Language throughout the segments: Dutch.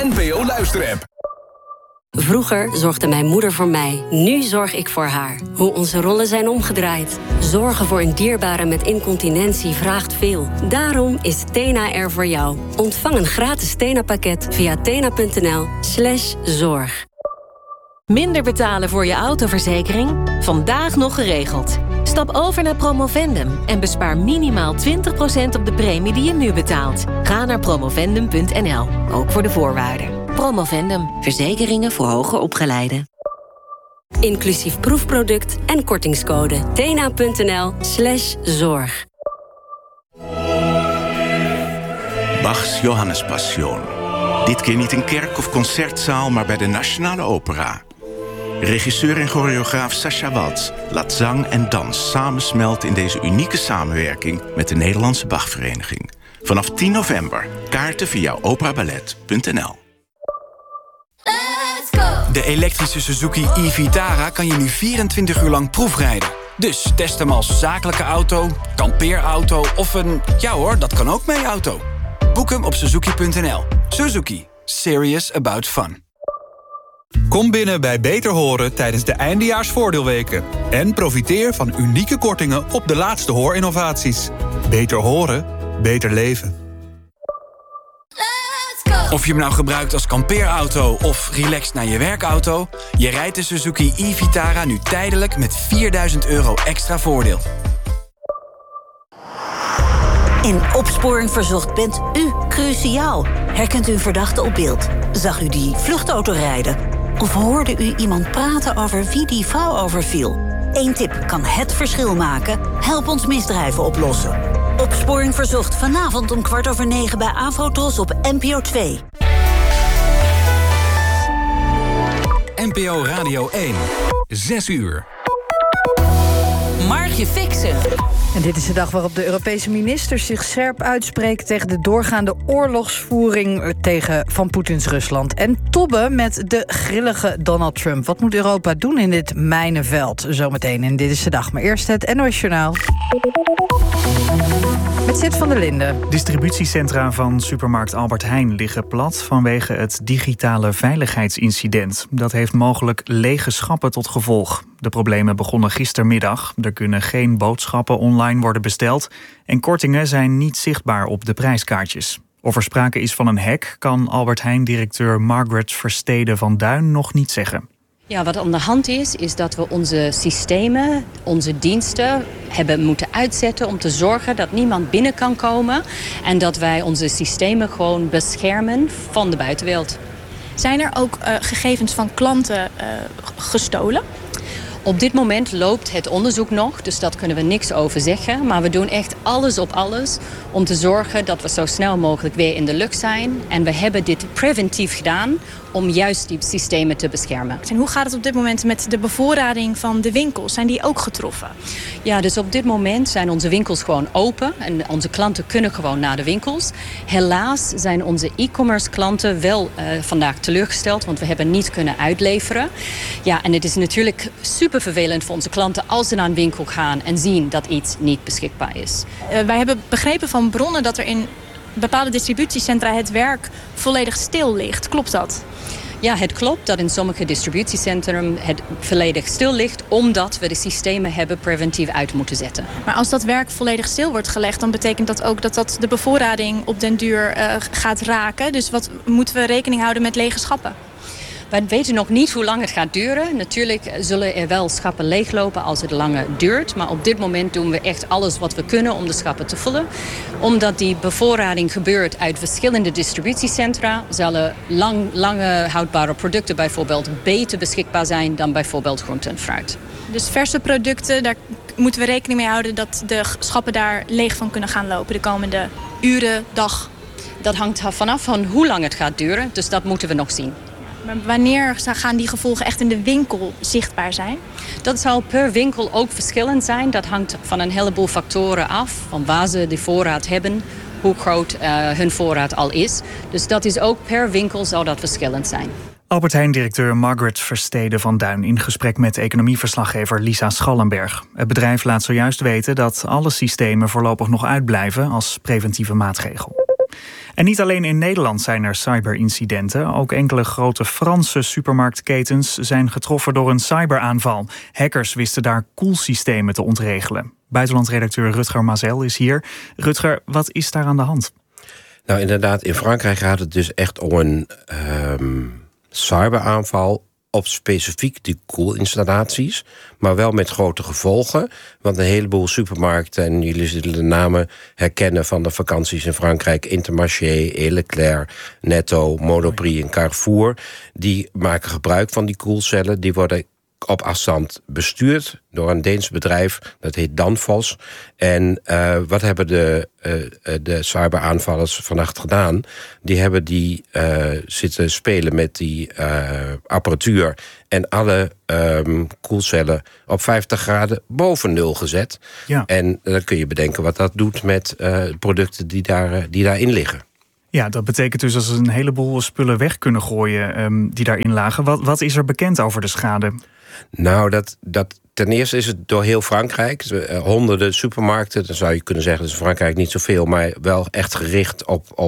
NPO Luisterapp. Vroeger zorgde mijn moeder voor mij. Nu zorg ik voor haar. Hoe onze rollen zijn omgedraaid. Zorgen voor een dierbare met incontinentie vraagt veel. Daarom is Tena er voor jou. Ontvang een gratis Tena-pakket via tena.nl/zorg. Minder betalen voor je autoverzekering? Vandaag nog geregeld. Stap over naar Promovendum en bespaar minimaal 20% op de premie die je nu betaalt. Ga naar promovendum.nl, ook voor de voorwaarden. Promovendum, verzekeringen voor hoger opgeleiden. Inclusief proefproduct en kortingscode. tena.nl/zorg. Bachs Johannespassion. Dit keer niet in kerk of concertzaal, maar bij de Nationale Opera. Regisseur en choreograaf Sascha Waltz laat zang en dans samensmelten in deze unieke samenwerking met de Nederlandse Bachvereniging. Vanaf 10 november. Kaarten via operaballet.nl. De elektrische Suzuki e-Vitara kan je nu 24 uur lang proefrijden. Dus test hem als zakelijke auto, kampeerauto of een... ja hoor, dat kan ook mee-auto. Boek hem op Suzuki.nl. Suzuki. Serious about fun. Kom binnen bij Beter Horen tijdens de eindejaarsvoordeelweken. En profiteer van unieke kortingen op de laatste hoorinnovaties. Beter horen, beter leven. Of je hem nou gebruikt als kampeerauto of relaxed naar je werkauto... je rijdt de Suzuki e-Vitara nu tijdelijk met €4.000 extra voordeel. In Opsporing Verzocht bent u cruciaal. Herkent u een verdachte op beeld? Zag u die vluchtauto rijden? Of hoorde u iemand praten over wie die vrouw overviel? Eén tip kan het verschil maken. Help ons misdrijven oplossen. Opsporing Verzocht vanavond om 9:15 bij Afrotros op NPO 2. NPO Radio 1. 6 uur. Margje fixen. En dit is de dag waarop de Europese ministers zich scherp uitspreken tegen de doorgaande oorlogsvoering van Poetins Rusland. En tobben met de grillige Donald Trump. Wat moet Europa doen in dit mijnenveld? Zometeen in Dit is de Dag. Maar eerst het NOS Journaal. Met Zit van der Linden. Distributiecentra van supermarkt Albert Heijn liggen plat vanwege het digitale veiligheidsincident. Dat heeft mogelijk lege schappen tot gevolg. De problemen begonnen gistermiddag. Er kunnen geen boodschappen online worden besteld en kortingen zijn niet zichtbaar op de prijskaartjes. Of er sprake is van een hack kan Albert Heijn-directeur Margaret Versteden van Duin nog niet zeggen. Ja, wat aan de hand is dat we onze systemen, onze diensten hebben moeten uitzetten om te zorgen dat niemand binnen kan komen en dat wij onze systemen gewoon beschermen van de buitenwereld. Zijn er ook gegevens van klanten gestolen? Op dit moment loopt het onderzoek nog, dus daar kunnen we niks over zeggen. Maar we doen echt alles op alles om te zorgen dat we zo snel mogelijk weer in de lucht zijn. En we hebben dit preventief gedaan om juist die systemen te beschermen. En hoe gaat het op dit moment met de bevoorrading van de winkels? Zijn die ook getroffen? Ja, dus op dit moment zijn onze winkels gewoon open en onze klanten kunnen gewoon naar de winkels. Helaas zijn onze e-commerce klanten wel vandaag teleurgesteld, want we hebben niet kunnen uitleveren. Ja, en het is natuurlijk super vervelend voor onze klanten als ze naar een winkel gaan en zien dat iets niet beschikbaar is. Wij hebben begrepen van bronnen dat er in bepaalde distributiecentra het werk volledig stil ligt. Klopt dat? Ja, het klopt dat in sommige distributiecentrum het volledig stil ligt, omdat we de systemen hebben preventief uit moeten zetten. Maar als dat werk volledig stil wordt gelegd, dan betekent dat ook dat de bevoorrading op den duur gaat raken. Dus wat moeten we rekening houden met lege schappen? Wij weten nog niet hoe lang het gaat duren. Natuurlijk zullen er wel schappen leeglopen als het langer duurt. Maar op dit moment doen we echt alles wat we kunnen om de schappen te vullen. Omdat die bevoorrading gebeurt uit verschillende distributiecentra, zullen lange houdbare producten bijvoorbeeld beter beschikbaar zijn dan bijvoorbeeld groente en fruit. Dus verse producten, daar moeten we rekening mee houden dat de schappen daar leeg van kunnen gaan lopen de komende uren, dag. Dat hangt vanaf van hoe lang het gaat duren, dus dat moeten we nog zien. Maar wanneer gaan die gevolgen echt in de winkel zichtbaar zijn? Dat zal per winkel ook verschillend zijn. Dat hangt van een heleboel factoren af. Van waar ze de voorraad hebben, hoe groot hun voorraad al is. Dus dat is ook per winkel zal dat verschillend zijn. Albert Heijn-directeur Margaret Versteden van Duin in gesprek met economieverslaggever Lisa Schallenberg. Het bedrijf laat zojuist weten dat alle systemen voorlopig nog uitblijven als preventieve maatregel. En niet alleen in Nederland zijn er cyberincidenten. Ook enkele grote Franse supermarktketens zijn getroffen door een cyberaanval. Hackers wisten daar koelsystemen te ontregelen. Buitenlandredacteur Rutger Mazel is hier. Rutger, wat is daar aan de hand? Nou, inderdaad, in Frankrijk gaat het dus echt om een cyberaanval op specifiek die koelinstallaties, maar wel met grote gevolgen. Want een heleboel supermarkten, en jullie zullen de namen herkennen van de vakanties in Frankrijk, Intermarché, Leclerc, Netto, Monoprix en Carrefour, die maken gebruik van die koelcellen. Die worden op afstand bestuurd door een Deens bedrijf, dat heet Danfoss. En wat hebben de cyberaanvallers vannacht gedaan? Die hebben zitten spelen met die apparatuur en alle koelcellen op 50 graden boven nul gezet. Ja. En dan kun je bedenken wat dat doet met producten die daarin liggen. Ja, dat betekent dus dat ze een heleboel spullen weg kunnen gooien die daarin lagen. Wat is er bekend over de schade? Nou, ten eerste is het door heel Frankrijk. Honderden supermarkten, dan zou je kunnen zeggen, dat is in Frankrijk niet zoveel, maar wel echt gericht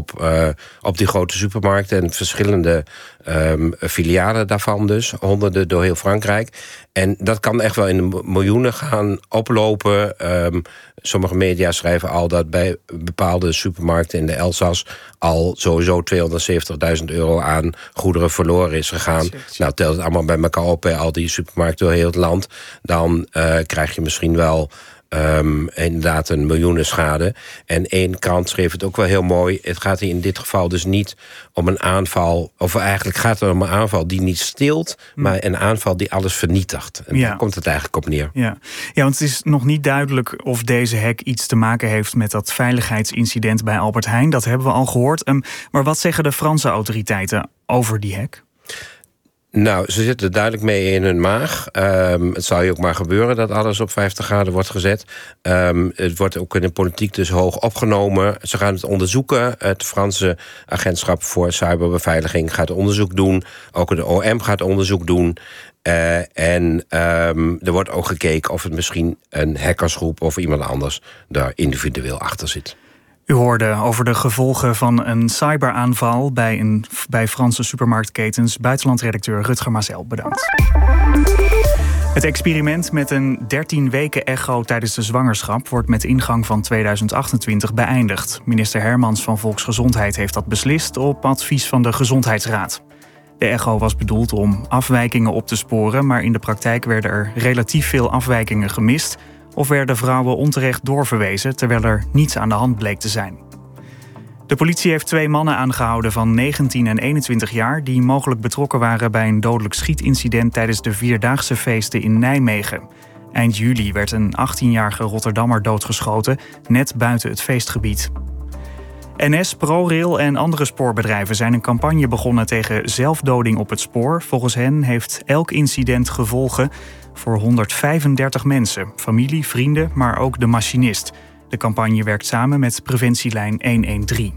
op die grote supermarkten en verschillende filialen daarvan dus. Honderden door heel Frankrijk. En dat kan echt wel in de miljoenen gaan oplopen. Sommige media schrijven al dat bij bepaalde supermarkten in de Elzas al sowieso €270.000 aan goederen verloren is gegaan. Nou, tel het allemaal bij elkaar op bij al die supermarkten door heel het land. Dan krijg je misschien wel inderdaad een miljoenenschade. En één krant schreef het ook wel heel mooi. Het gaat hier in dit geval dus niet om een aanval, of eigenlijk gaat het om een aanval die niet stilt, maar een aanval die alles vernietigt. En daar komt het eigenlijk op neer. Ja, want het is nog niet duidelijk of deze hack iets te maken heeft met dat veiligheidsincident bij Albert Heijn. Dat hebben we al gehoord. Maar wat zeggen de Franse autoriteiten over die hack? Nou, ze zitten er duidelijk mee in hun maag. Het zal je ook maar gebeuren dat alles op 50 graden wordt gezet. Het wordt ook in de politiek dus hoog opgenomen. Ze gaan het onderzoeken. Het Franse agentschap voor cyberbeveiliging gaat onderzoek doen. Ook de OM gaat onderzoek doen. En er wordt ook gekeken of het misschien een hackersgroep of iemand anders daar individueel achter zit. U hoorde over de gevolgen van een cyberaanval bij Franse supermarktketens. Buitenlandredacteur Rutger Mazel, bedankt. Het experiment met een 13 weken echo tijdens de zwangerschap wordt met ingang van 2028 beëindigd. Minister Hermans van Volksgezondheid heeft dat beslist op advies van de Gezondheidsraad. De echo was bedoeld om afwijkingen op te sporen, maar in de praktijk werden er relatief veel afwijkingen gemist of werden vrouwen onterecht doorverwezen, terwijl er niets aan de hand bleek te zijn. De politie heeft 2 mannen aangehouden van 19 en 21 jaar... die mogelijk betrokken waren bij een dodelijk schietincident tijdens de Vierdaagse feesten in Nijmegen. Eind juli werd een 18-jarige Rotterdammer doodgeschoten, net buiten het feestgebied. NS, ProRail en andere spoorbedrijven zijn een campagne begonnen tegen zelfdoding op het spoor. Volgens hen heeft elk incident gevolgen voor 135 mensen. Familie, vrienden, maar ook de machinist. De campagne werkt samen met Preventielijn 113.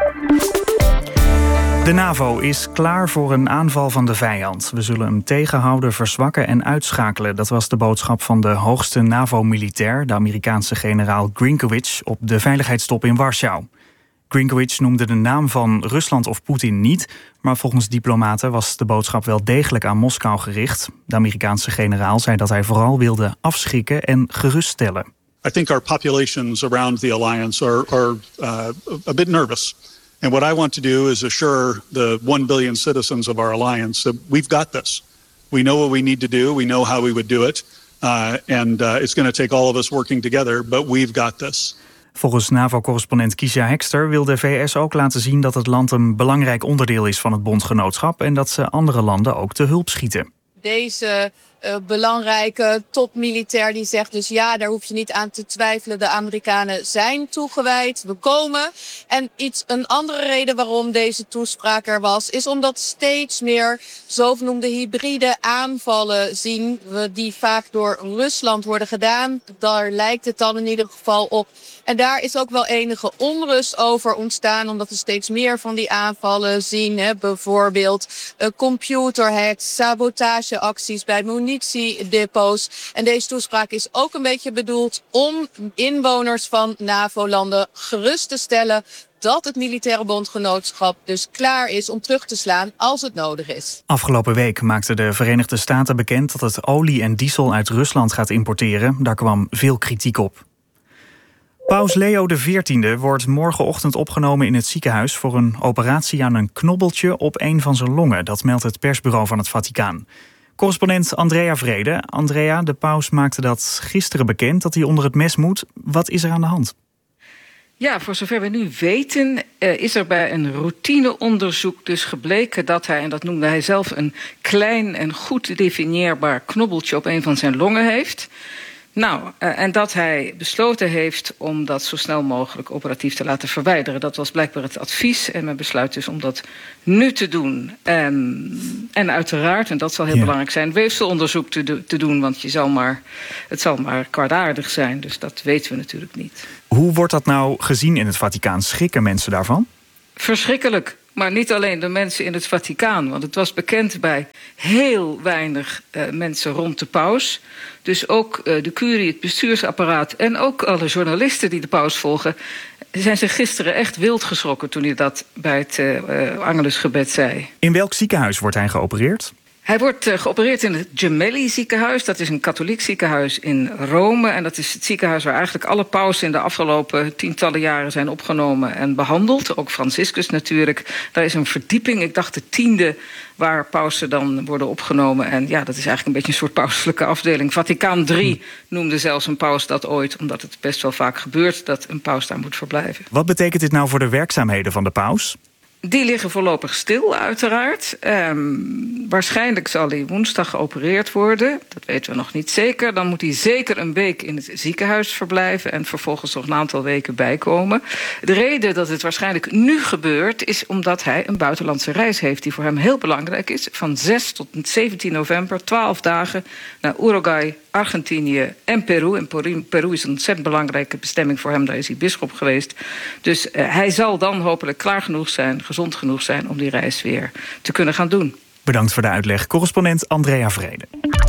De NAVO is klaar voor een aanval van de vijand. We zullen hem tegenhouden, verzwakken en uitschakelen. Dat was de boodschap van de hoogste NAVO-militair, de Amerikaanse generaal Grinkowitz, op de veiligheidstop in Warschau. Grinkowitz noemde de naam van Rusland of Poetin niet, maar volgens diplomaten was de boodschap wel degelijk aan Moskou gericht. De Amerikaanse generaal zei dat hij vooral wilde afschrikken en geruststellen. I think our populations around the alliance are a bit nervous. And what I want to do is assure the 1 billion citizens of our alliance that we've got this. We know what we need to do. We know how we would do it. And it's going to take all of us working together, but we've got this. Volgens NAVO-correspondent Kiesja Hekster wil de VS ook laten zien dat het land een belangrijk onderdeel is van het bondgenootschap en dat ze andere landen ook te hulp schieten. Deze belangrijke topmilitair die zegt dus ja, daar hoef je niet aan te twijfelen. De Amerikanen zijn toegewijd, we komen. En een andere reden waarom deze toespraak er was, is omdat steeds meer zogenoemde hybride aanvallen zien we die vaak door Rusland worden gedaan. Daar lijkt het dan in ieder geval op. En daar is ook wel enige onrust over ontstaan, omdat we steeds meer van die aanvallen zien. Hè? Bijvoorbeeld computerhacks, sabotageacties bij munitiedepots. En deze toespraak is ook een beetje bedoeld om inwoners van NAVO-landen gerust te stellen. dat het militaire bondgenootschap dus klaar is om terug te slaan als het nodig is. Afgelopen week maakten de Verenigde Staten bekend dat het olie en diesel uit Rusland gaat importeren. Daar kwam veel kritiek op. Paus Leo XIV wordt morgenochtend opgenomen in het ziekenhuis voor een operatie aan een knobbeltje op een van zijn longen. Dat meldt het persbureau van het Vaticaan. Correspondent Andrea Vrede. Andrea, de paus maakte dat gisteren bekend dat hij onder het mes moet. Wat is er aan de hand? Ja, voor zover we nu weten is er bij een routineonderzoek dus gebleken dat hij, en dat noemde hij zelf, een klein en goed definieerbaar knobbeltje op een van zijn longen heeft. Nou, en dat hij besloten heeft om dat zo snel mogelijk operatief te laten verwijderen. Dat was blijkbaar het advies en men besluit dus om dat nu te doen. En uiteraard, en dat zal heel belangrijk zijn, weefselonderzoek te doen. Want het zal maar kwaadaardig zijn, dus dat weten we natuurlijk niet. Hoe wordt dat nou gezien in het Vaticaan? Schrikken mensen daarvan? Verschrikkelijk. Maar niet alleen de mensen in het Vaticaan. Want het was bekend bij heel weinig mensen rond de paus. Dus ook de curie, het bestuursapparaat en ook alle journalisten die de paus volgen, zijn ze gisteren echt wild geschrokken toen hij dat bij het Angelusgebed zei. In welk ziekenhuis wordt hij geopereerd? Hij wordt geopereerd in het Gemelli ziekenhuis. Dat is een katholiek ziekenhuis in Rome. En dat is het ziekenhuis waar eigenlijk alle pausen in de afgelopen tientallen jaren zijn opgenomen en behandeld. Ook Franciscus natuurlijk. Daar is een verdieping, ik dacht de 10e, waar pausen dan worden opgenomen. En ja, dat is eigenlijk een beetje een soort pauselijke afdeling. Vaticaan III noemde zelfs een paus dat ooit, omdat het best wel vaak gebeurt dat een paus daar moet verblijven. Wat betekent dit nou voor de werkzaamheden van de paus? Die liggen voorlopig stil, uiteraard. Waarschijnlijk zal hij woensdag geopereerd worden. Dat weten we nog niet zeker. Dan moet hij zeker een week in het ziekenhuis verblijven en vervolgens nog een aantal weken bijkomen. De reden dat het waarschijnlijk nu gebeurt is omdat hij een buitenlandse reis heeft die voor hem heel belangrijk is. Van 6 tot 17 november, 12 dagen naar Uruguay, Argentinië en Peru. En Peru is een ontzettend belangrijke bestemming voor hem. Daar is hij bisschop geweest. Dus hij zal dan hopelijk klaar genoeg zijn, gezond genoeg zijn om die reis weer te kunnen gaan doen. Bedankt voor de uitleg. Correspondent Andrea Vrede.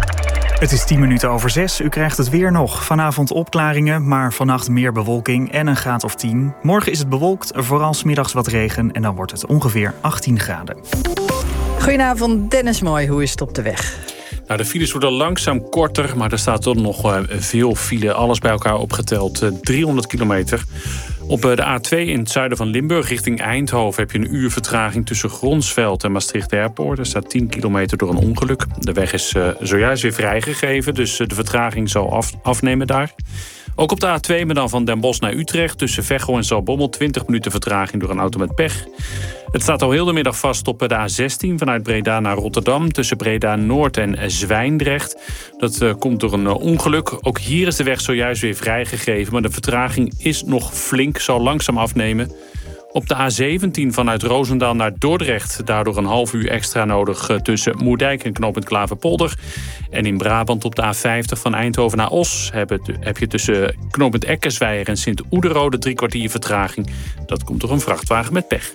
Het is 6:10. U krijgt het weer nog. Vanavond opklaringen, maar vannacht meer bewolking en een graad of 10. Morgen is het bewolkt, vooral 's middags wat regen en dan wordt het ongeveer 18 graden. Goedenavond, Dennis Mooi. Hoe is het op de weg? Nou, de files worden langzaam korter, maar er staat toch nog veel file. Alles bij elkaar opgeteld, 300 kilometer. Op de A2 in het zuiden van Limburg richting Eindhoven heb je een uur vertraging tussen Gronsveld en Maastricht Airport. Er staat 10 kilometer door een ongeluk. De weg is zojuist weer vrijgegeven, dus de vertraging zal afnemen daar. Ook op de A2, maar dan van Den Bosch naar Utrecht, tussen Veghel en Zaltbommel, 20 minuten vertraging door een auto met pech. Het staat al heel de middag vast op de A16 vanuit Breda naar Rotterdam, tussen Breda Noord en Zwijndrecht. Dat komt door een ongeluk. Ook hier is de weg zojuist weer vrijgegeven, maar de vertraging is nog flink, zal langzaam afnemen. Op de A17 vanuit Roosendaal naar Dordrecht, daardoor een half uur extra nodig tussen Moerdijk en knooppunt Klaverpolder. En in Brabant op de A50 van Eindhoven naar Os heb je tussen knooppunt Eckersweijer en Sint-Oederode 3 kwartier vertraging. Dat komt door een vrachtwagen met pech.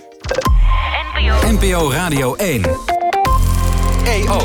NPO Radio 1. EO.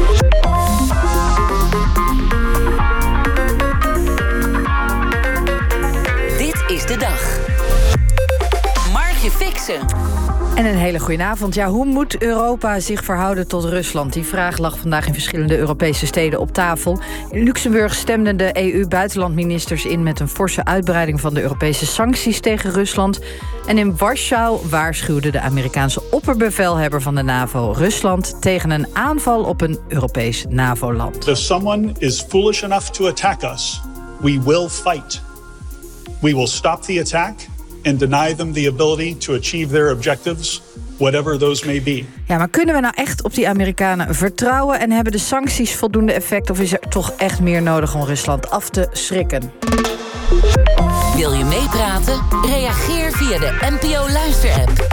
Dit is de dag. Margje Fixen. En een hele goede avond. Ja, hoe moet Europa zich verhouden tot Rusland? Die vraag lag vandaag in verschillende Europese steden op tafel. In Luxemburg stemden de EU-buitenlandministers in met een forse uitbreiding van de Europese sancties tegen Rusland. En in Warschau waarschuwde de Amerikaanse opperbevelhebber van de NAVO Rusland tegen een aanval op een Europees NAVO-land. If someone is foolish enough to attack us, we will fight. We will stop the attack and deny them the ability to achieve their objectives, whatever those may be. Ja, maar kunnen we nou echt op die Amerikanen vertrouwen en hebben de sancties voldoende effect, of is er toch echt meer nodig om Rusland af te schrikken? Wil je meepraten? Reageer via de NPO Luister-app.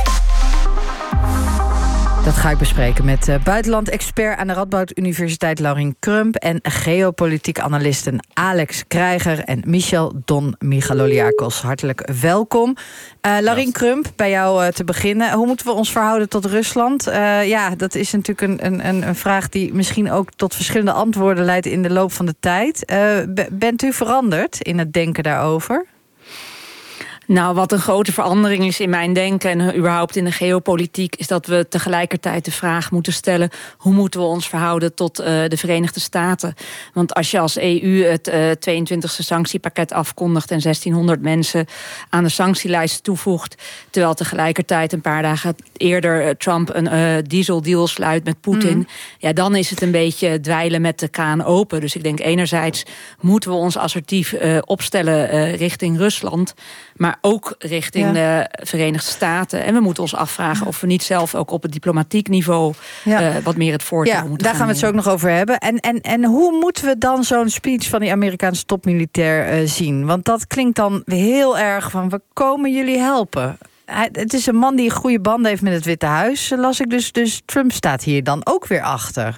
Dat ga ik bespreken met buitenland-expert aan de Radboud Universiteit Laurien Crump en geopolitiek analisten Alex Krijger en Michel Don Michaloliakos. Hartelijk welkom. Laurien Crump, bij jou te beginnen. Hoe moeten we ons verhouden tot Rusland? Ja, dat is natuurlijk een vraag die misschien ook tot verschillende antwoorden leidt in de loop van de tijd. Bent u veranderd in het denken daarover? Nou, wat een grote verandering is in mijn denken en überhaupt in de geopolitiek, is dat we tegelijkertijd de vraag moeten stellen: hoe moeten we ons verhouden tot de Verenigde Staten? Want als je als EU het 22e sanctiepakket afkondigt en 1600 mensen aan de sanctielijst toevoegt, terwijl tegelijkertijd een paar dagen eerder Trump een dieseldeal sluit met Poetin, ja, dan is het een beetje dweilen met de kraan open. Dus ik denk enerzijds moeten we ons assertief opstellen richting Rusland, maar ook richting de Verenigde Staten. En we moeten ons afvragen of we niet zelf ook op het diplomatiek niveau wat meer het voortouw moeten daar gaan we het zo ook nog over hebben. En hoe moeten we dan zo'n speech van die Amerikaanse topmilitair zien? Want dat klinkt dan heel erg van: we komen jullie helpen. Het is een man die goede banden heeft met het Witte Huis, las ik. Dus Trump staat hier dan ook weer achter.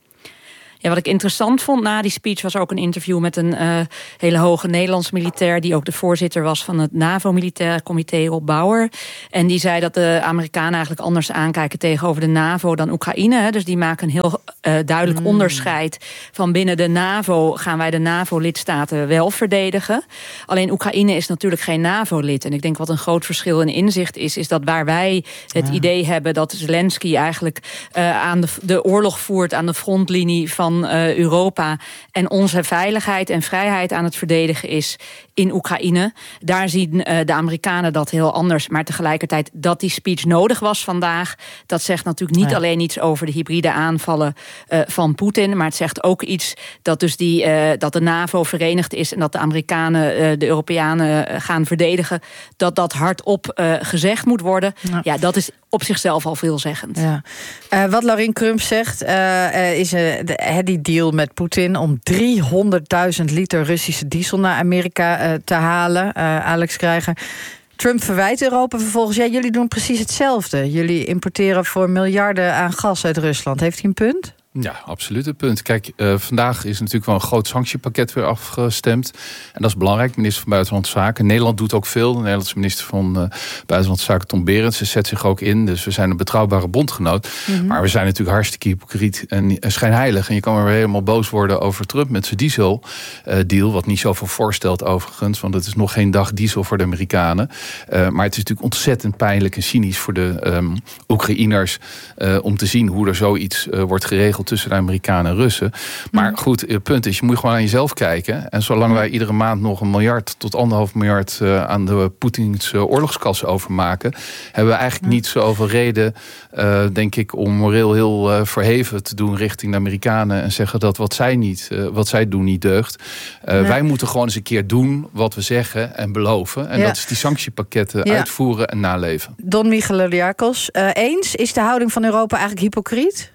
Ja, wat ik interessant vond na die speech was ook een interview met een hele hoge Nederlandse militair, die ook de voorzitter was van het NAVO-militaire comité, Rob Bauer. En die zei dat de Amerikanen eigenlijk anders aankijken tegenover de NAVO dan Oekraïne. Dus die maken een heel duidelijk onderscheid van: binnen de NAVO gaan wij de NAVO-lidstaten wel verdedigen. Alleen Oekraïne is natuurlijk geen NAVO-lid. En ik denk wat een groot verschil in inzicht is dat waar wij het idee hebben dat Zelensky eigenlijk aan de oorlog voert aan de frontlinie van Europa en onze veiligheid en vrijheid aan het verdedigen is in Oekraïne. Daar zien de Amerikanen dat heel anders. Maar tegelijkertijd dat die speech nodig was vandaag, dat zegt natuurlijk niet alleen iets over de hybride aanvallen van Poetin, maar het zegt ook iets dat dus dat de NAVO verenigd is en dat de Amerikanen de Europeanen gaan verdedigen, dat hardop gezegd moet worden. Ja, dat is op zichzelf al veelzeggend. Ja. Wat Laurien Crump zegt, is die deal met Poetin om 300.000 liter Russische diesel naar Amerika te halen. Alex Krijger. Trump verwijt Europa vervolgens: ja, jullie doen precies hetzelfde. Jullie importeren voor miljarden aan gas uit Rusland. Heeft hij een punt? Ja, absoluut een punt. Kijk, vandaag is natuurlijk wel een groot sanctiepakket weer afgestemd. En dat is belangrijk, minister van Buitenlandse Zaken. Nederland doet ook veel. De Nederlandse minister van Buitenlandse Zaken, Tom Berends, zet zich ook in. Dus we zijn een betrouwbare bondgenoot. Maar we zijn natuurlijk hartstikke hypocriet en schijnheilig. En je kan maar weer helemaal boos worden over Trump met zijn dieseldeal. Wat niet zoveel voorstelt overigens, want het is nog geen dag diesel voor de Amerikanen. Maar het is natuurlijk ontzettend pijnlijk en cynisch voor de Oekraïners om te zien hoe er zoiets wordt geregeld tussen de Amerikanen en Russen. Maar goed, het punt is, je moet gewoon aan jezelf kijken. En zolang wij iedere maand nog 1 miljard tot 1,5 miljard aan de Poetins oorlogskas overmaken, hebben we eigenlijk niet zoveel reden, denk ik, om moreel heel verheven te doen richting de Amerikanen en zeggen dat wat zij doen niet deugt. Wij moeten gewoon eens een keer doen wat we zeggen en beloven. En dat is die sanctiepakketten uitvoeren en naleven. Don Michaloliakos, eens, is de houding van Europa eigenlijk hypocriet?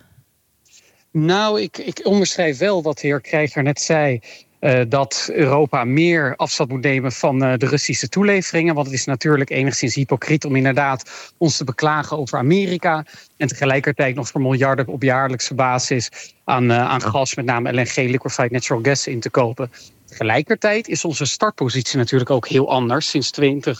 Nou, ik onderschrijf wel wat de heer Krijger net zei, dat Europa meer afstand moet nemen van de Russische toeleveringen. Want het is natuurlijk enigszins hypocriet om inderdaad ons te beklagen over Amerika en tegelijkertijd nog voor miljarden op jaarlijkse basis aan gas, met name LNG, liquefied natural gas, in te kopen. Tegelijkertijd is onze startpositie natuurlijk ook heel anders sinds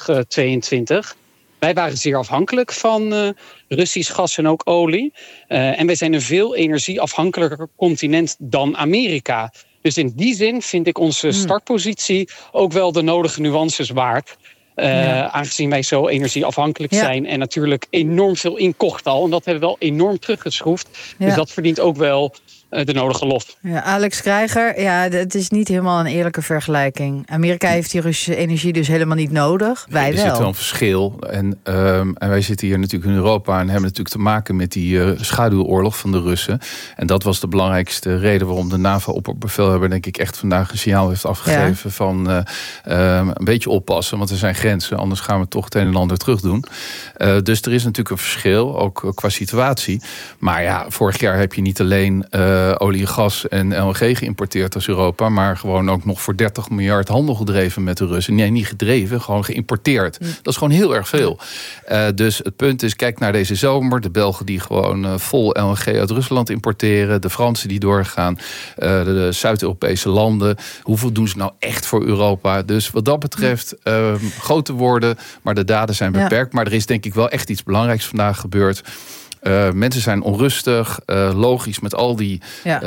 2022. Wij waren zeer afhankelijk van Russisch gas en ook olie. En wij zijn een veel energieafhankelijker continent dan Amerika. Dus in die zin vind ik onze startpositie ook wel de nodige nuances waard. Aangezien wij zo energieafhankelijk zijn en natuurlijk enorm veel inkochten al. En dat hebben we wel enorm teruggeschroefd. Dus dat verdient ook wel de nodige lof. Ja, Alex Krijger, het is niet helemaal een eerlijke vergelijking. Amerika heeft die Russische energie dus helemaal niet nodig. Wij wel. Er zit wel een verschil. En wij zitten hier natuurlijk in Europa en hebben natuurlijk te maken met die schaduwoorlog van de Russen. En dat was de belangrijkste reden waarom de NAVO-opperbevelhebber, denk ik, echt vandaag een signaal heeft afgegeven van een beetje oppassen, want er zijn grenzen, anders gaan we toch het een en ander terug doen. Dus er is natuurlijk een verschil, ook qua situatie. Maar ja, vorig jaar heb je niet alleen olie, gas en LNG geïmporteerd als Europa, maar gewoon ook nog voor 30 miljard handel gedreven met de Russen. Nee, niet gedreven, gewoon geïmporteerd. Dat is gewoon heel erg veel. Dus het punt is, kijk naar deze zomer. De Belgen die gewoon vol LNG uit Rusland importeren. De Fransen die doorgaan. De Zuid-Europese landen. Hoeveel doen ze nou echt voor Europa? Dus wat dat betreft, grote woorden, maar de daden zijn beperkt. Maar er is denk ik wel echt iets belangrijks vandaag gebeurd. Mensen zijn onrustig, logisch met al die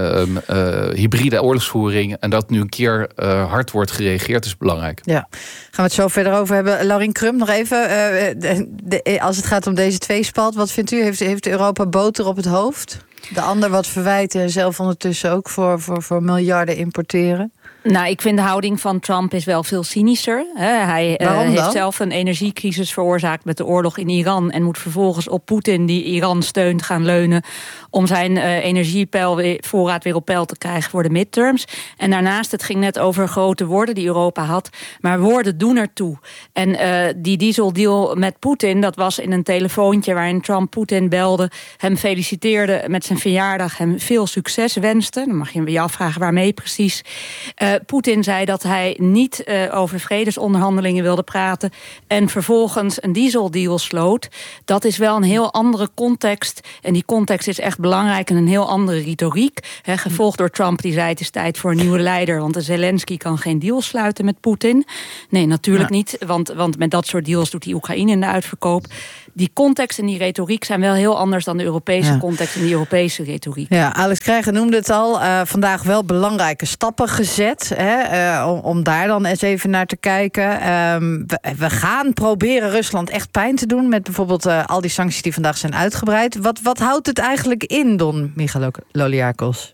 hybride oorlogsvoering. En dat nu een keer hard wordt gereageerd is belangrijk. Ja, gaan we het zo verder over hebben. Laurien Crump, nog even. Als het gaat om deze tweespalt, wat vindt u? Heeft Europa boter op het hoofd? De ander wat verwijten en zelf ondertussen ook voor miljarden importeren? Nou, ik vind de houding van Trump is wel veel cynischer. Hij heeft zelf een energiecrisis veroorzaakt met de oorlog in Iran en moet vervolgens op Poetin, die Iran steunt, gaan leunen om zijn energievoorraad weer op peil te krijgen voor de midterms. En daarnaast, het ging net over grote woorden die Europa had, maar woorden doen ertoe. En die dieseldeal met Poetin, dat was in een telefoontje waarin Trump Poetin belde, hem feliciteerde met zijn verjaardag, hem veel succes wenste. Dan mag je je afvragen waarmee precies. Poetin zei dat hij niet over vredesonderhandelingen wilde praten en vervolgens een dieseldeal sloot. Dat is wel een heel andere context. En die context is echt belangrijk en een heel andere retoriek. Gevolgd door Trump, die zei het is tijd voor een nieuwe leider, want de Zelensky kan geen deal sluiten met Poetin. Nee, natuurlijk niet, want met dat soort deals doet die Oekraïne in de uitverkoop. Die context en die retoriek zijn wel heel anders dan de Europese context en die Europese retoriek. Ja, Alex Krijger noemde het al. Vandaag wel belangrijke stappen gezet. Om daar dan eens even naar te kijken. We gaan proberen Rusland echt pijn te doen met bijvoorbeeld al die sancties die vandaag zijn uitgebreid. Wat houdt het eigenlijk in, Don Michaloliakos?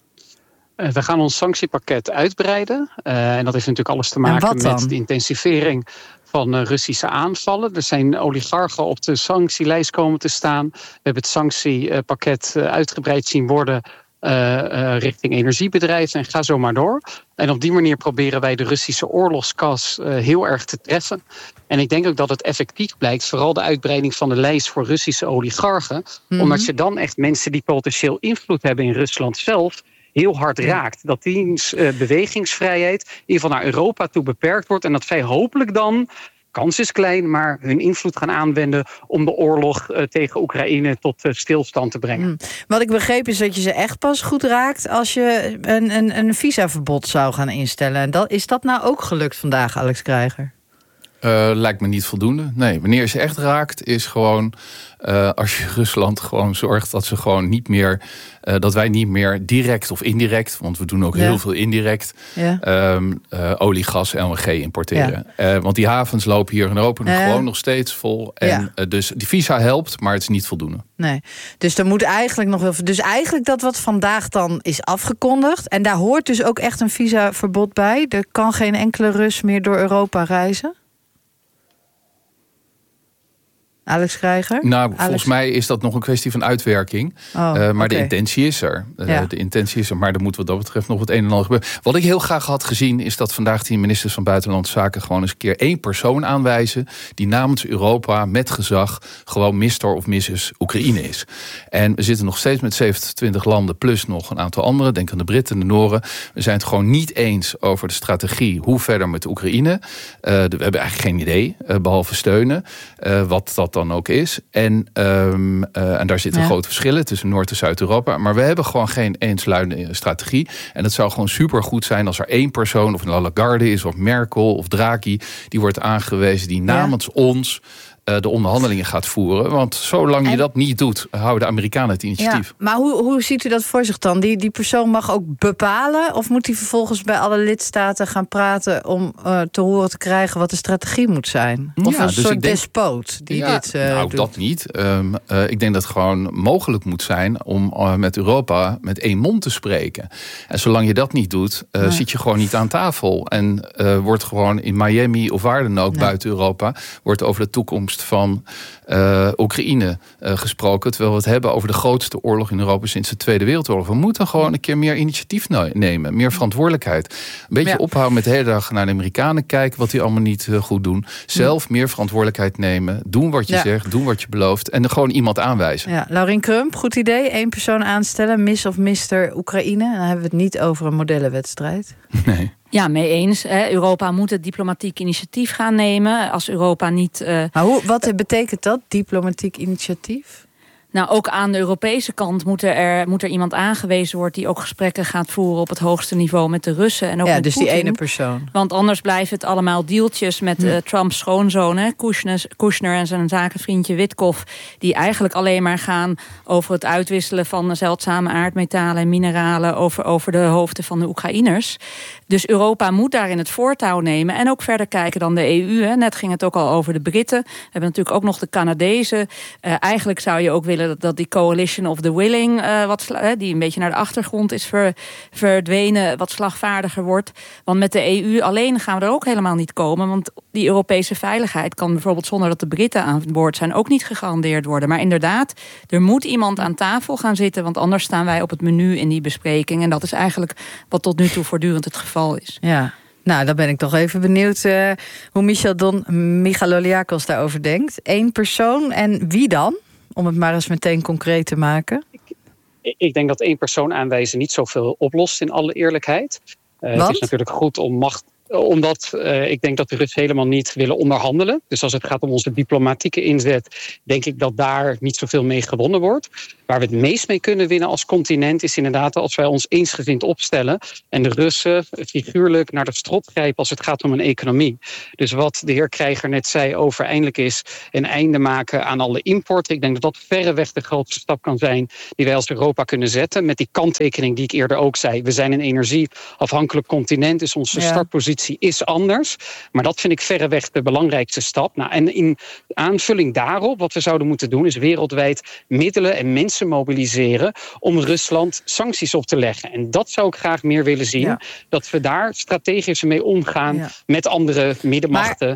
We gaan ons sanctiepakket uitbreiden. En dat heeft natuurlijk alles te maken met de intensivering van Russische aanvallen. Er zijn oligarchen op de sanctielijst komen te staan. We hebben het sanctiepakket uitgebreid zien worden richting energiebedrijven en ga zo maar door. En op die manier proberen wij de Russische oorlogskas heel erg te treffen. En ik denk ook dat het effectief blijkt, vooral de uitbreiding van de lijst voor Russische oligarchen, omdat je dan echt mensen die potentieel invloed hebben in Rusland zelf heel hard raakt. Dat diens bewegingsvrijheid in ieder geval naar Europa toe beperkt wordt en dat zij hopelijk dan, kans is klein, maar hun invloed gaan aanwenden om de oorlog tegen Oekraïne tot stilstand te brengen. Wat ik begreep is dat je ze echt pas goed raakt als je een visaverbod zou gaan instellen. En is dat nou ook gelukt vandaag, Alex Krijger? Lijkt me niet voldoende. Nee, wanneer ze echt raakt is gewoon als je Rusland gewoon zorgt dat ze gewoon niet meer, dat wij niet meer direct of indirect, want we doen ook heel veel indirect, olie, gas, LNG importeren. Want die havens lopen hier in Europa gewoon nog steeds vol. En dus die visa helpt, maar het is niet voldoende. Nee, dus er moet eigenlijk nog wel. Dus eigenlijk dat wat vandaag dan is afgekondigd, en daar hoort dus ook echt een visaverbod bij. Er kan geen enkele Rus meer door Europa reizen. Alex Krijger? Nou, volgens mij is dat nog een kwestie van uitwerking. Maar de intentie is er. De intentie is er, maar er moet wat dat betreft nog het een en ander gebeuren. Wat ik heel graag had gezien is dat vandaag die ministers van Buitenlandse Zaken gewoon eens een keer één persoon aanwijzen die namens Europa met gezag gewoon Mr. of Mrs. Oekraïne is. En we zitten nog steeds met 27 landen plus nog een aantal andere. Denk aan de Britten en de Noren. We zijn het gewoon niet eens over de strategie hoe verder met Oekraïne. We hebben eigenlijk geen idee, behalve steunen. Wat dat dan ook is. En daar zitten grote verschillen tussen Noord- en Zuid-Europa. Maar we hebben gewoon geen eensluidende strategie. En het zou gewoon supergoed zijn als er één persoon, of een Lagarde is, of Merkel, of Draghi, die wordt aangewezen, die namens ons de onderhandelingen gaat voeren. Want zolang je dat niet doet, houden de Amerikanen het initiatief. Ja, maar hoe ziet u dat voor zich dan? Die persoon mag ook bepalen? Of moet hij vervolgens bij alle lidstaten gaan praten om te horen te krijgen wat de strategie moet zijn? Of een soort despoot die dit doet? Dat niet. Ik denk dat het gewoon mogelijk moet zijn om met Europa met één mond te spreken. En zolang je dat niet doet, zit je gewoon niet aan tafel. En wordt gewoon in Miami of waar dan ook buiten Europa, wordt over de toekomst van Oekraïne gesproken. Terwijl we het hebben over de grootste oorlog in Europa sinds de Tweede Wereldoorlog. We moeten gewoon een keer meer initiatief nemen. Meer verantwoordelijkheid. Een beetje ophouden met de hele dag naar de Amerikanen kijken wat die allemaal niet goed doen. Zelf meer verantwoordelijkheid nemen. Doen wat je zegt, doen wat je belooft. En er gewoon iemand aanwijzen. Ja, Laurien Crump, goed idee. Eén persoon aanstellen, Miss of Mr. Oekraïne. Dan hebben we het niet over een modellenwedstrijd. Nee. Ja, mee eens. Europa moet het diplomatiek initiatief gaan nemen. Als Europa niet. Maar wat betekent dat, diplomatiek initiatief? Nou, ook aan de Europese kant moet er iemand aangewezen worden die ook gesprekken gaat voeren op het hoogste niveau met de Russen. En ook met dus Putin. die ene persoon. Want anders blijven het allemaal deeltjes met Trumps schoonzoon, Kushner en zijn zakenvriendje Witkoff, die eigenlijk alleen maar gaan over het uitwisselen van zeldzame aardmetalen en mineralen over de hoofden van de Oekraïners. Dus Europa moet daarin het voortouw nemen en ook verder kijken dan de EU. Hè. Net ging het ook al over de Britten. We hebben natuurlijk ook nog de Canadezen. Eigenlijk zou je ook willen dat die coalition of the willing, die een beetje naar de achtergrond is verdwenen, wat slagvaardiger wordt. Want met de EU alleen gaan we er ook helemaal niet komen. Want die Europese veiligheid kan bijvoorbeeld zonder dat de Britten aan boord zijn ook niet gegarandeerd worden. Maar inderdaad, er moet iemand aan tafel gaan zitten, want anders staan wij op het menu in die bespreking. En dat is eigenlijk wat tot nu toe voortdurend het geval is. Ja. Nou, dan ben ik toch even benieuwd hoe Michel Michaloliakos daarover denkt. 1 persoon en wie dan? Om het maar eens meteen concreet te maken. Ik denk dat 1 persoon aanwijzen niet zoveel oplost, in alle eerlijkheid. Het is natuurlijk goed om macht, omdat ik denk dat de Russen helemaal niet willen onderhandelen. Dus als het gaat om onze diplomatieke inzet, denk ik dat daar niet zoveel mee gewonnen wordt. Waar we het meest mee kunnen winnen als continent is inderdaad als wij ons eensgezind opstellen en de Russen figuurlijk naar de strot grijpen als het gaat om een economie. Dus wat de heer Krijger net zei over eindelijk is een einde maken aan alle import. Ik denk dat dat verreweg de grootste stap kan zijn die wij als Europa kunnen zetten. Met die kanttekening die ik eerder ook zei. We zijn een energieafhankelijk continent, dus onze startpositie is anders. Maar dat vind ik verreweg de belangrijkste stap. Nou, en in aanvulling daarop, wat we zouden moeten doen, is wereldwijd middelen en mensen mobiliseren om Rusland sancties op te leggen. En dat zou ik graag meer willen zien. Ja. Dat we daar strategisch mee omgaan met andere middenmachten.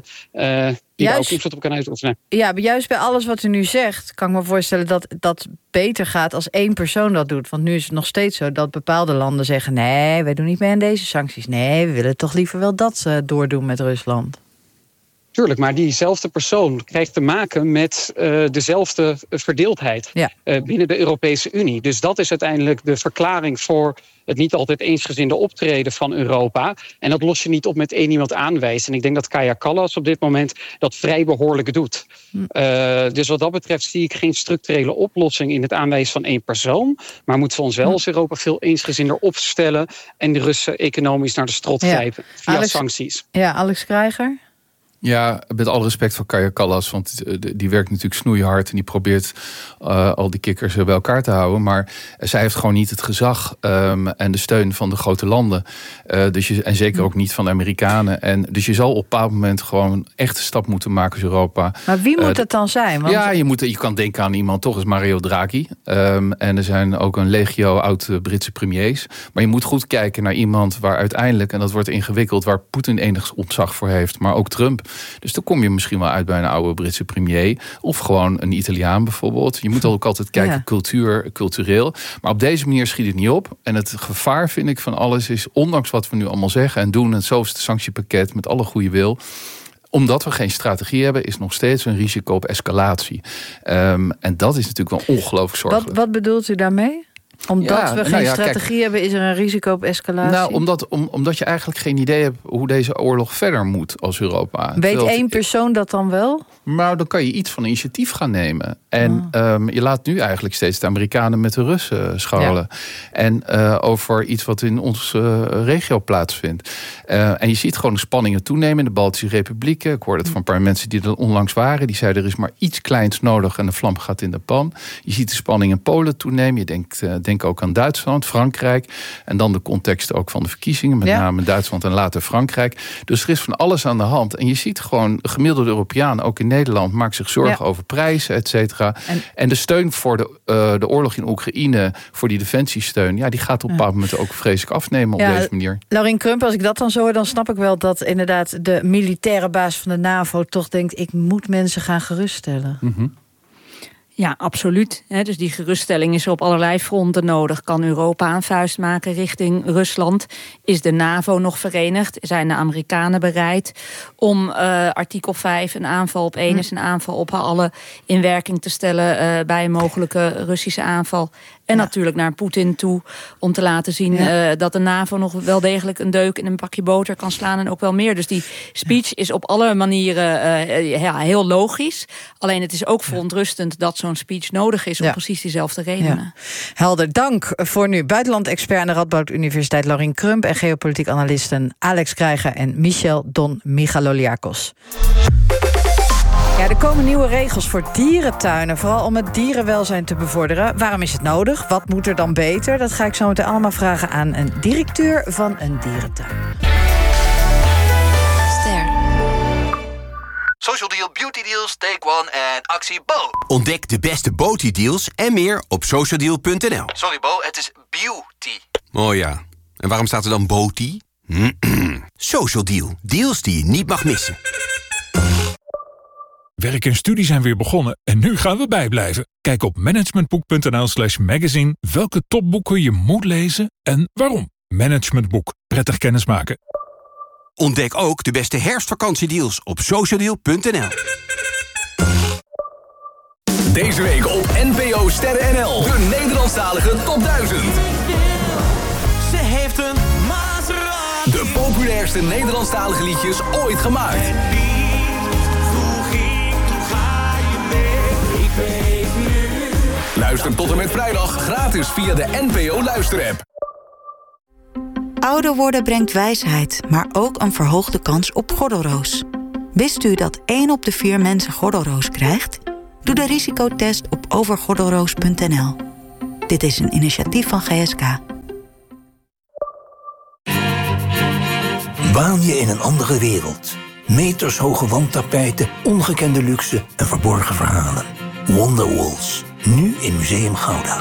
Die daar ook invloed op kunnen uitoefenen. Ja, maar juist bij alles wat u nu zegt, kan ik me voorstellen dat dat beter gaat als 1 persoon dat doet. Want nu is het nog steeds zo dat bepaalde landen zeggen, nee, wij doen niet mee aan deze sancties. Nee, we willen toch liever wel dat doordoen met Rusland. Tuurlijk, maar diezelfde persoon krijgt te maken met dezelfde verdeeldheid binnen de Europese Unie. Dus dat is uiteindelijk de verklaring voor het niet altijd eensgezinde optreden van Europa. En dat los je niet op met 1 iemand aanwijzen. En ik denk dat Kaja Kallas op dit moment dat vrij behoorlijk doet. Dus wat dat betreft zie ik geen structurele oplossing in het aanwijzen van 1 persoon. Maar moeten we ons wel als Europa veel eensgezinder opstellen en de Russen economisch naar de strot grijpen via sancties. Ja, Alex Krijger? Ja, met alle respect voor Kaja Kallas, want die werkt natuurlijk snoeihard en die probeert al die kikkers bij elkaar te houden. Maar zij heeft gewoon niet het gezag en de steun van de grote landen. En zeker ook niet van de Amerikanen. Dus je zal op een bepaald moment gewoon echt een stap moeten maken als Europa. Maar wie moet het dan zijn? Want... Ja, je kan denken aan iemand, toch is Mario Draghi. En er zijn ook een legio oud-Britse premiers. Maar je moet goed kijken naar iemand waar uiteindelijk, en dat wordt ingewikkeld, waar Poetin enig ontzag voor heeft, maar ook Trump. Dus dan kom je misschien wel uit bij een oude Britse premier. Of gewoon een Italiaan bijvoorbeeld. Je moet ook altijd kijken cultureel. Maar op deze manier schiet het niet op. En het gevaar, vind ik, van alles is, ondanks wat we nu allemaal zeggen en doen, het zoveelste sanctiepakket met alle goede wil, omdat we geen strategie hebben, is nog steeds een risico op escalatie. En dat is natuurlijk wel ongelooflijk zorgelijk. Wat bedoelt u daarmee? Omdat we geen strategie hebben, is er een risico op escalatie? Nou, omdat je eigenlijk geen idee hebt hoe deze oorlog verder moet als Europa. Weet 1 persoon dat dan wel? Nou, dan kan je iets van initiatief gaan nemen. En je laat nu eigenlijk steeds de Amerikanen met de Russen scharrelen. Ja. En over iets wat in onze regio plaatsvindt. En je ziet gewoon de spanningen toenemen in de Baltische Republieken. Ik hoorde het van een paar mensen die er onlangs waren. Die zeiden, er is maar iets kleins nodig en de vlam gaat in de pan. Je ziet de spanning in Polen toenemen. Je denk ook aan Duitsland, Frankrijk. En dan de context ook van de verkiezingen. Met name Duitsland en later Frankrijk. Dus er is van alles aan de hand. En je ziet gewoon, de gemiddelde Europeaan, ook in Nederland, maakt zich zorgen over prijzen, et cetera. En de steun voor de oorlog in Oekraïne, voor die defensiesteun, die gaat op een bepaald moment ook vreselijk afnemen op deze manier. Laurien Crump, als ik dat dan zo hoor, dan snap ik wel dat inderdaad de militaire baas van de NAVO toch denkt, ik moet mensen gaan geruststellen. Ja, absoluut. Dus die geruststelling is er op allerlei fronten nodig. Kan Europa een vuist maken richting Rusland? Is de NAVO nog verenigd? Zijn de Amerikanen bereid om artikel 5, een aanval op één is een aanval op alle in werking te stellen bij een mogelijke Russische aanval? En natuurlijk naar Poetin toe om te laten zien dat de NAVO nog wel degelijk een deuk in een pakje boter kan slaan en ook wel meer. Dus die speech is op alle manieren heel logisch. Alleen het is ook verontrustend dat zo'n zo'n speech nodig is om precies diezelfde redenen. Ja. Helder, dank voor nu. Buitenland-expert aan de Radboud Universiteit Laurien Crump en geopolitiek analisten Alex Krijger en Michel Don Michaloliakos. Ja, er komen nieuwe regels voor dierentuinen, vooral om het dierenwelzijn te bevorderen. Waarom is het nodig? Wat moet er dan beter? Dat ga ik zo meteen allemaal vragen aan een directeur van een dierentuin. Social Deal, Beauty Deals, Take One en actie Bo. Ontdek de beste Beauty deals en meer op socialdeal.nl. Sorry Bo, het is beauty. Oh ja, en waarom staat er dan Beauty? Social Deal, deals die je niet mag missen. Werk en studie zijn weer begonnen en nu gaan we bijblijven. Kijk op managementboek.nl/magazine welke topboeken je moet lezen en waarom. Managementboek, prettig kennismaken. Ontdek ook de beste herfstvakantiedeals op socialdeal.nl. Deze week op NPO Sterren NL. De Nederlandstalige Top 1000. Ze heeft een Maserati. De populairste Nederlandstalige liedjes ooit gemaakt. Luister tot en met vrijdag gratis via de NPO Luisterapp. Ouder worden brengt wijsheid, maar ook een verhoogde kans op gordelroos. Wist u dat 1 op de 4 mensen gordelroos krijgt? Doe de risicotest op overgordelroos.nl. Dit is een initiatief van GSK. Waan je in een andere wereld. Metershoge wandtapijten, ongekende luxe en verborgen verhalen. Wonderwalls, nu in Museum Gouda.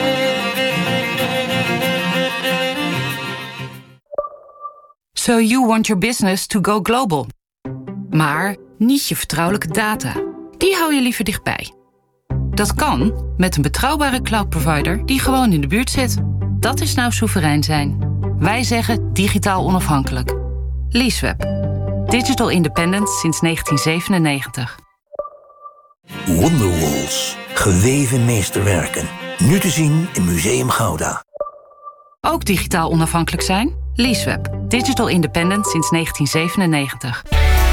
So you want your business to go global. Maar niet je vertrouwelijke data. Die hou je liever dichtbij. Dat kan met een betrouwbare cloud provider die gewoon in de buurt zit. Dat is nou soeverein zijn. Wij zeggen digitaal onafhankelijk. Leaseweb. Digital independent sinds 1997. Wonderwalls, geweven meesterwerken. Nu te zien in Museum Gouda. Ook digitaal onafhankelijk zijn? Leaseweb. Digital independent sinds 1997.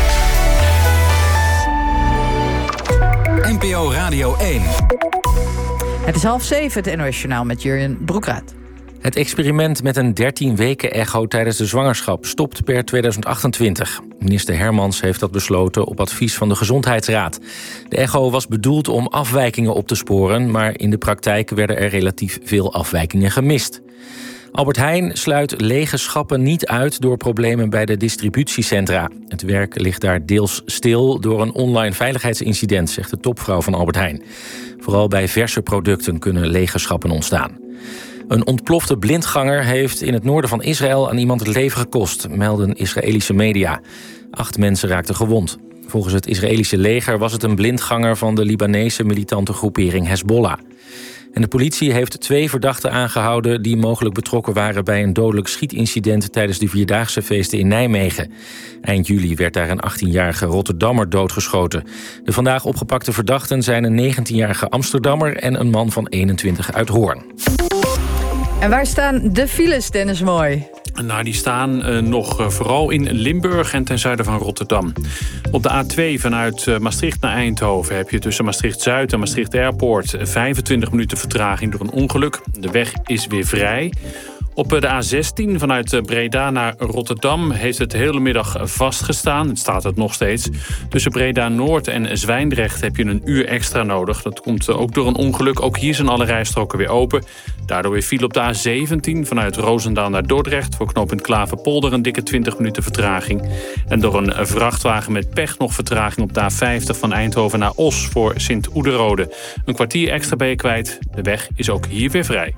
NPO Radio 1. Het is 6:30, het NOS-journaal met Jurjen Broekraat. Het experiment met een 13-weken-echo tijdens de zwangerschap stopt per 2028. Minister Hermans heeft dat besloten op advies van de Gezondheidsraad. De echo was bedoeld om afwijkingen op te sporen, maar in de praktijk werden er relatief veel afwijkingen gemist. Albert Heijn sluit lege schappen niet uit door problemen bij de distributiecentra. Het werk ligt daar deels stil door een online veiligheidsincident, zegt de topvrouw van Albert Heijn. Vooral bij verse producten kunnen lege schappen ontstaan. Een ontplofte blindganger heeft in het noorden van Israël aan iemand het leven gekost, melden Israëlische media. 8 mensen raakten gewond. Volgens het Israëlische leger was het een blindganger van de Libanese militante groepering Hezbollah. En de politie heeft 2 verdachten aangehouden die mogelijk betrokken waren bij een dodelijk schietincident tijdens de Vierdaagse feesten in Nijmegen. Eind juli werd daar een 18-jarige Rotterdammer doodgeschoten. De vandaag opgepakte verdachten zijn een 19-jarige Amsterdammer en een man van 21 uit Hoorn. En waar staan de files, Dennis Mooi? Nou, die staan nog vooral in Limburg en ten zuiden van Rotterdam. Op de A2 vanuit Maastricht naar Eindhoven heb je tussen Maastricht-Zuid en Maastricht Airport 25 minuten vertraging door een ongeluk. De weg is weer vrij. Op de A16 vanuit Breda naar Rotterdam heeft het de hele middag vastgestaan. Het staat het nog steeds. Tussen Breda-Noord en Zwijndrecht heb je een uur extra nodig. Dat komt ook door een ongeluk. Ook hier zijn alle rijstroken weer open. Daardoor weer viel op de A17 vanuit Roosendaal naar Dordrecht. Voor knooppunt Klaverpolder een dikke 20 minuten vertraging. En door een vrachtwagen met pech nog vertraging op de A50 van Eindhoven naar Os voor Sint-Oederode. Een kwartier extra ben je kwijt. De weg is ook hier weer vrij.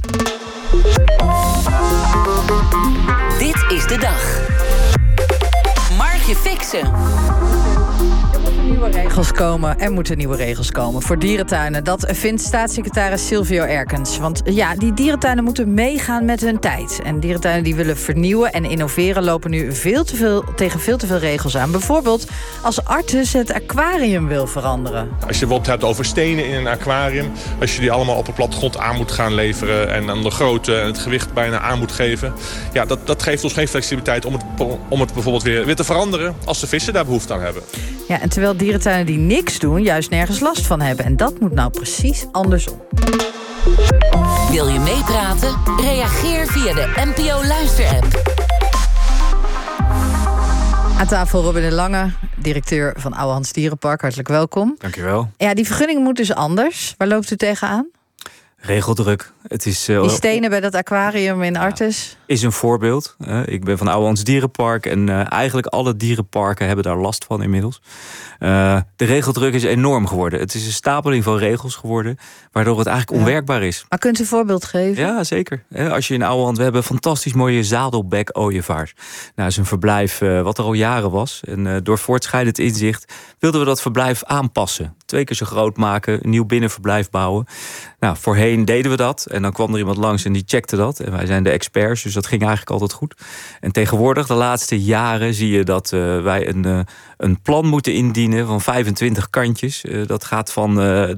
Dit is de dag. Margje Fixen. Nieuwe regels komen. Er moeten nieuwe regels komen voor dierentuinen. Dat vindt staatssecretaris Silvio Erkens. Want ja, die dierentuinen moeten meegaan met hun tijd. En dierentuinen die willen vernieuwen en innoveren lopen nu tegen veel te veel regels aan. Bijvoorbeeld als Artis het aquarium wil veranderen. Als je bijvoorbeeld hebt over stenen in een aquarium, als je die allemaal op de plattegrond aan moet gaan leveren en dan de grootte en het gewicht bijna aan moet geven, ja, dat geeft ons geen flexibiliteit om het bijvoorbeeld weer te veranderen als de vissen daar behoefte aan hebben. Ja, en terwijl dierentuinen die niks doen, juist nergens last van hebben. En dat moet nou precies andersom. Wil je meepraten? Reageer via de NPO Luister-app. Aan tafel Robin de Lange, directeur van Ouwehands Dierenpark. Hartelijk welkom. Dankjewel. Ja, die vergunning moet dus anders. Waar loopt u tegenaan? Regeldruk. Het is, die stenen bij dat aquarium in Artes? Is een voorbeeld. Ik ben van Ouwehands Dierenpark en eigenlijk alle dierenparken hebben daar last van inmiddels. De regeldruk is enorm geworden. Het is een stapeling van regels geworden, waardoor het eigenlijk onwerkbaar is. Maar kunt u een voorbeeld geven? Ja, zeker. Als je in Ouwehand, we hebben fantastisch mooie zadelbek-ooievaars. Nou, dat is een verblijf wat er al jaren was. En door voortschrijdend inzicht wilden we dat verblijf aanpassen. 2 keer zo groot maken, een nieuw binnenverblijf bouwen. Nou, voorheen deden we dat. En dan kwam er iemand langs en die checkte dat. En wij zijn de experts, dus dat ging eigenlijk altijd goed. En tegenwoordig, de laatste jaren, zie je dat wij een plan moeten indienen van 25 kantjes. Dat gaat van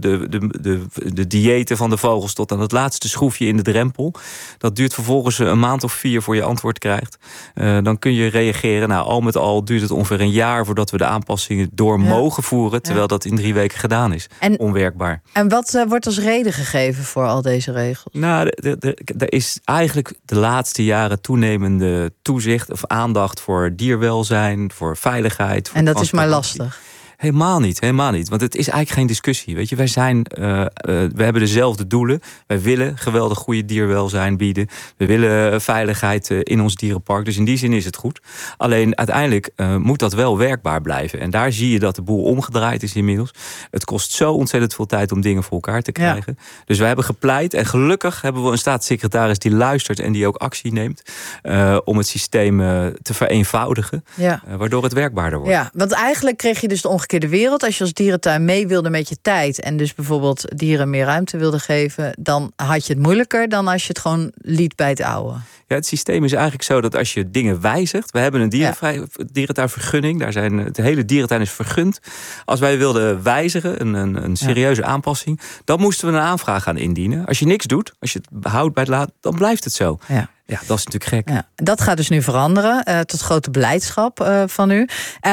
de diëten van de vogels tot aan het laatste schroefje in de drempel. Dat duurt vervolgens een maand of 4 voor je antwoord krijgt. Dan kun je reageren. Nou, al met al duurt het ongeveer een jaar voordat we de aanpassingen door mogen voeren. Terwijl dat in 3 weken gedaan is. Onwerkbaar. En wat wordt als reden gegeven voor al deze regels? Nou, er is eigenlijk de laatste jaren toenemende toezicht of aandacht voor dierwelzijn, voor veiligheid. Voor en dat is maar lastig. Helemaal niet. Want het is eigenlijk geen discussie. Weet je, we hebben dezelfde doelen. Wij willen geweldig goede dierwelzijn bieden. We willen veiligheid in ons dierenpark. Dus in die zin is het goed. Alleen uiteindelijk moet dat wel werkbaar blijven. En daar zie je dat de boel omgedraaid is inmiddels. Het kost zo ontzettend veel tijd om dingen voor elkaar te krijgen. Ja. Dus wij hebben gepleit. En gelukkig hebben we een staatssecretaris die luistert en die ook actie neemt. Om het systeem te vereenvoudigen. Ja. Waardoor het werkbaarder wordt. Ja, want eigenlijk kreeg je dus de omgekeerde wereld. Als je als dierentuin mee wilde met je tijd en dus bijvoorbeeld dieren meer ruimte wilde geven, dan had je het moeilijker dan als je het gewoon liet bij het oude. Ja, het systeem is eigenlijk zo dat als je dingen wijzigt, we hebben een dierentuinvergunning, de hele dierentuin is vergund. Als wij wilden wijzigen, een serieuze aanpassing, dan moesten we een aanvraag gaan indienen. Als je niks doet, als je het houdt bij het laat, dan blijft het zo. Ja, dat is natuurlijk gek. Ja, dat gaat dus nu veranderen, tot grote blijdschap van u.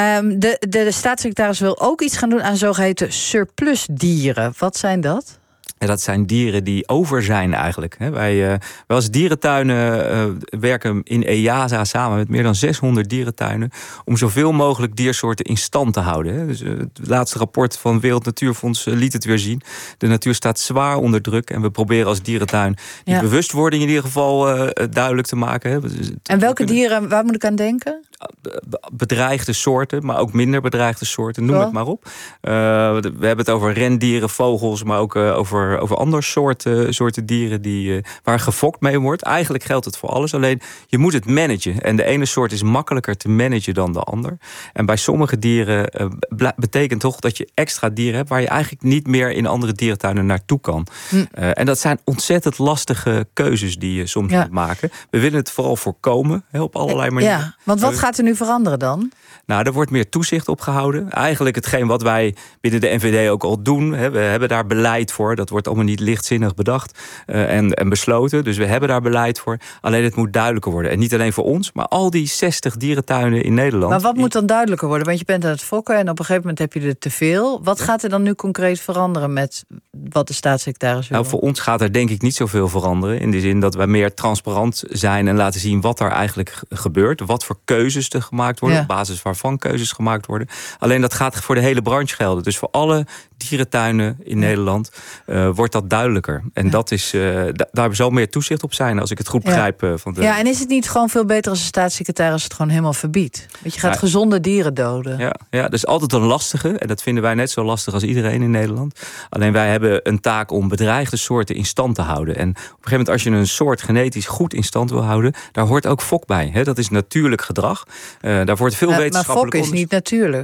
De staatssecretaris wil ook iets gaan doen aan zogeheten surplusdieren. Wat zijn dat? En dat zijn dieren die over zijn eigenlijk. Wij als dierentuinen werken in EASA samen met meer dan 600 dierentuinen om zoveel mogelijk diersoorten in stand te houden. Dus het laatste rapport van Wereld Natuurfonds liet het weer zien. De natuur staat zwaar onder druk en we proberen als dierentuin die bewustwording in ieder geval duidelijk te maken. En welke dieren, waar moet ik aan denken? Bedreigde soorten, maar ook minder bedreigde soorten, noem het maar op. We hebben het over rendieren, vogels, maar ook over andere soorten dieren waar gefokt mee wordt. Eigenlijk geldt het voor alles, alleen je moet het managen. En de ene soort is makkelijker te managen dan de ander. En bij sommige dieren betekent toch dat je extra dieren hebt waar je eigenlijk niet meer in andere dierentuinen naartoe kan. En dat zijn ontzettend lastige keuzes die je soms moet maken. We willen het vooral voorkomen, op allerlei manieren. Ja, want wat gaat er nu veranderen dan? Nou, er wordt meer toezicht op gehouden. Eigenlijk hetgeen wat wij binnen de NVD ook al doen. We hebben daar beleid voor. Dat wordt allemaal niet lichtzinnig bedacht en besloten. Dus we hebben daar beleid voor. Alleen het moet duidelijker worden. En niet alleen voor ons, maar al die 60 dierentuinen in Nederland. Maar wat moet dan duidelijker worden? Want je bent aan het fokken en op een gegeven moment heb je er te veel. Wat gaat er dan nu concreet veranderen met wat de staatssecretaris wil? Nou, voor ons gaat er denk ik niet zoveel veranderen. In de zin dat wij meer transparant zijn en laten zien wat er eigenlijk gebeurt. Wat voor keuzes er gemaakt worden. Op basis waarvan keuzes gemaakt worden. Alleen dat gaat voor de hele branche gelden. Dus voor alle dierentuinen in Nederland wordt dat duidelijker. En dat is, daar zal meer toezicht op zijn, als ik het goed begrijp. Ja, en is het niet gewoon veel beter als de staatssecretaris het gewoon helemaal verbiedt? Want je gaat gezonde dieren doden. Ja, dat is altijd een lastige. En dat vinden wij net zo lastig als iedereen in Nederland. Alleen wij hebben een taak om bedreigde soorten in stand te houden. En op een gegeven moment, als je een soort genetisch goed in stand wil houden, daar hoort ook fok bij. Dat is natuurlijk gedrag. Daar wordt veel wetenschappelijk maar fok is niet natuurlijk.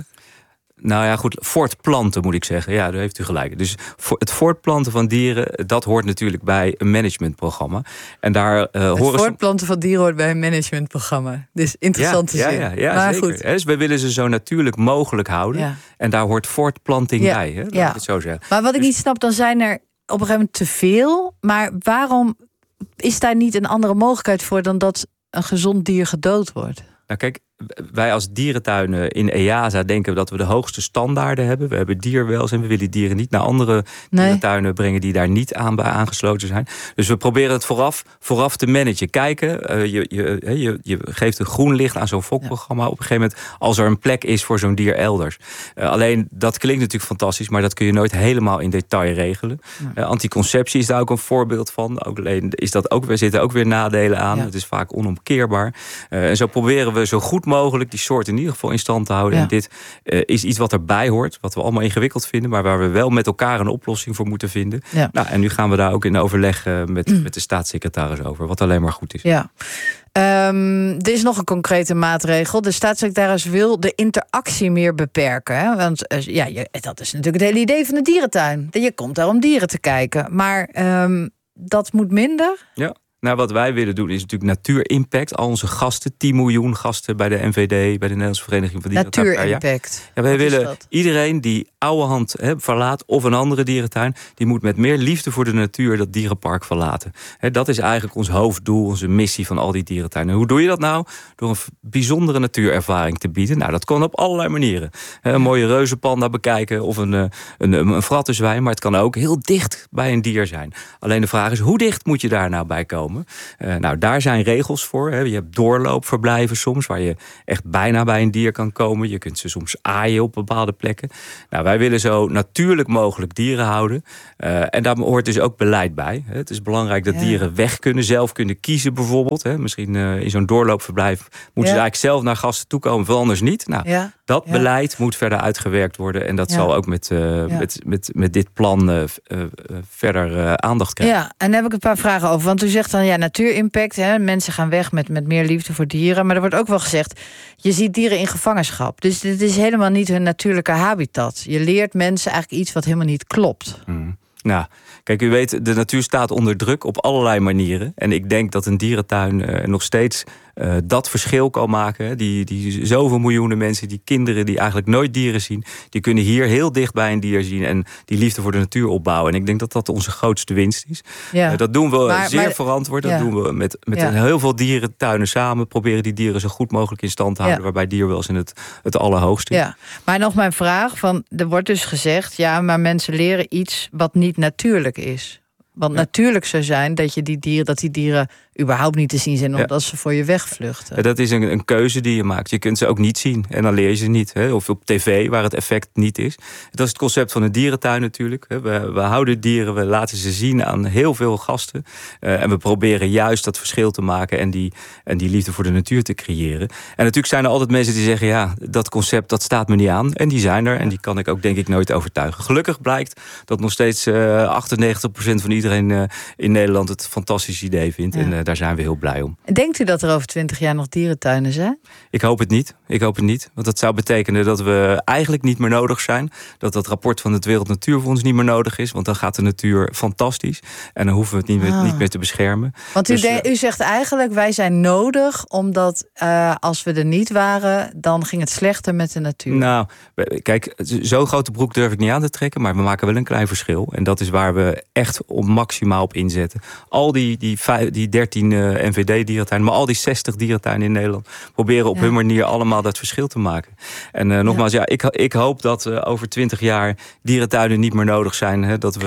Nou ja, goed, voortplanten moet ik zeggen. Ja, daar heeft u gelijk. Dus het voortplanten van dieren, dat hoort natuurlijk bij een managementprogramma. En daar het voortplanten van dieren hoort bij een managementprogramma. Dus interessante zin. Ja, maar zeker. Goed. Dus we willen ze zo natuurlijk mogelijk houden. Ja. En daar hoort voortplanting bij. Hè? Laat ik het zo zeggen. Maar wat ik niet snap, dan zijn er op een gegeven moment te veel. Maar waarom is daar niet een andere mogelijkheid voor dan dat een gezond dier gedood wordt? Nou kijk, wij als dierentuinen in EASA denken dat we de hoogste standaarden hebben. We hebben dierwelzijn. We willen dieren niet naar andere dierentuinen brengen die daar niet aan bij aangesloten zijn. Dus we proberen het vooraf te managen. Kijken, je geeft een groen licht aan zo'n fokprogramma op een gegeven moment als er een plek is voor zo'n dier elders. Alleen, dat klinkt natuurlijk fantastisch, maar dat kun je nooit helemaal in detail regelen. Anticonceptie is daar ook een voorbeeld van. Alleen is dat ook, er zitten ook weer nadelen aan. Het is vaak onomkeerbaar. En zo proberen we zo goed mogelijk die soort in ieder geval in stand te houden. En dit is iets wat erbij hoort, wat we allemaal ingewikkeld vinden, maar waar we wel met elkaar een oplossing voor moeten vinden. Ja. Nou, en nu gaan we daar ook in overleg met de staatssecretaris over, wat alleen maar goed is. Ja. Er is nog een concrete maatregel. De staatssecretaris wil de interactie meer beperken. Hè? Want dat is natuurlijk het hele idee van de dierentuin. Je komt daar om dieren te kijken. Maar dat moet minder? Ja. Nou, wat wij willen doen is natuurlijk natuurimpact. Al onze gasten, 10 miljoen gasten bij de NVD, bij de Nederlandse Vereniging van Dierentuin. Naturimpact. Ja, wij willen iedereen die Ouwehand verlaat of een andere dierentuin, die moet met meer liefde voor de natuur dat dierenpark verlaten. Dat is eigenlijk ons hoofddoel, onze missie van al die dierentuinen. Hoe doe je dat nou? Door een bijzondere natuurervaring te bieden. Nou, dat kan op allerlei manieren. Een mooie reuzenpanda bekijken of een frattenzwijn, maar het kan ook heel dicht bij een dier zijn. Alleen de vraag is, hoe dicht moet je daar nou bij komen? Nou, daar zijn regels voor. Je hebt doorloopverblijven soms, waar je echt bijna bij een dier kan komen. Je kunt ze soms aaien op bepaalde plekken. Nou, wij willen zo natuurlijk mogelijk dieren houden. En daar hoort dus ook beleid bij. Het is belangrijk dat dieren weg kunnen, zelf kunnen kiezen bijvoorbeeld. Misschien in zo'n doorloopverblijf moeten ze eigenlijk zelf naar gasten toekomen, veel anders niet. Nou, dat beleid moet verder uitgewerkt worden. En dat zal ook met dit plan verder aandacht krijgen. Ja, en daar heb ik een paar vragen over. Want u zegt dan, natuurimpact. Mensen gaan weg met meer liefde voor dieren. Maar er wordt ook wel gezegd, je ziet dieren in gevangenschap. Dus dit is helemaal niet hun natuurlijke habitat. Je leert mensen eigenlijk iets wat helemaal niet klopt. Nou, kijk, u weet, de natuur staat onder druk op allerlei manieren. En ik denk dat een dierentuin nog steeds dat verschil kan maken. Die zoveel miljoenen mensen, die kinderen die eigenlijk nooit dieren zien, die kunnen hier heel dicht bij een dier zien en die liefde voor de natuur opbouwen. En ik denk dat dat onze grootste winst is. Ja. Dat doen we zeer verantwoord. Dat doen we met heel veel dierentuinen samen. Proberen die dieren zo goed mogelijk in stand te houden, waarbij dierwelzijn het allerhoogste is. Ja. Maar nog mijn vraag, er wordt dus gezegd, maar mensen leren iets wat niet natuurlijk is. Want natuurlijk zou zijn dat die dieren überhaupt niet te zien zijn omdat ze voor je wegvluchten. Dat is een keuze die je maakt. Je kunt ze ook niet zien en dan leer je ze niet. Of op tv waar het effect niet is. Dat is het concept van een dierentuin natuurlijk. We houden dieren, we laten ze zien aan heel veel gasten. En we proberen juist dat verschil te maken en die liefde voor de natuur te creëren. En natuurlijk zijn er altijd mensen die zeggen, dat concept dat staat me niet aan. En die zijn er en die kan ik ook denk ik nooit overtuigen. Gelukkig blijkt dat nog steeds 98% van iedereen in Nederland het een fantastisch idee vindt. En daar zijn we heel blij om. Denkt u dat er over 20 jaar nog dierentuinen zijn? Ik hoop het niet. Want dat zou betekenen dat we eigenlijk niet meer nodig zijn. Dat rapport van het Wereld Natuurfonds niet meer nodig is. Want dan gaat de natuur fantastisch. En dan hoeven we het niet meer te beschermen. Want u zegt eigenlijk, wij zijn nodig, omdat als we er niet waren, dan ging het slechter met de natuur. Nou, kijk, zo'n grote broek durf ik niet aan te trekken. Maar we maken wel een klein verschil. En dat is waar we echt maximaal op inzetten. Al die 13 NVD-dierentuinen, maar al die 60 dierentuinen in Nederland proberen op hun manier allemaal dat verschil te maken. En nogmaals, ik hoop dat over 20 jaar dierentuinen niet meer nodig zijn. Dat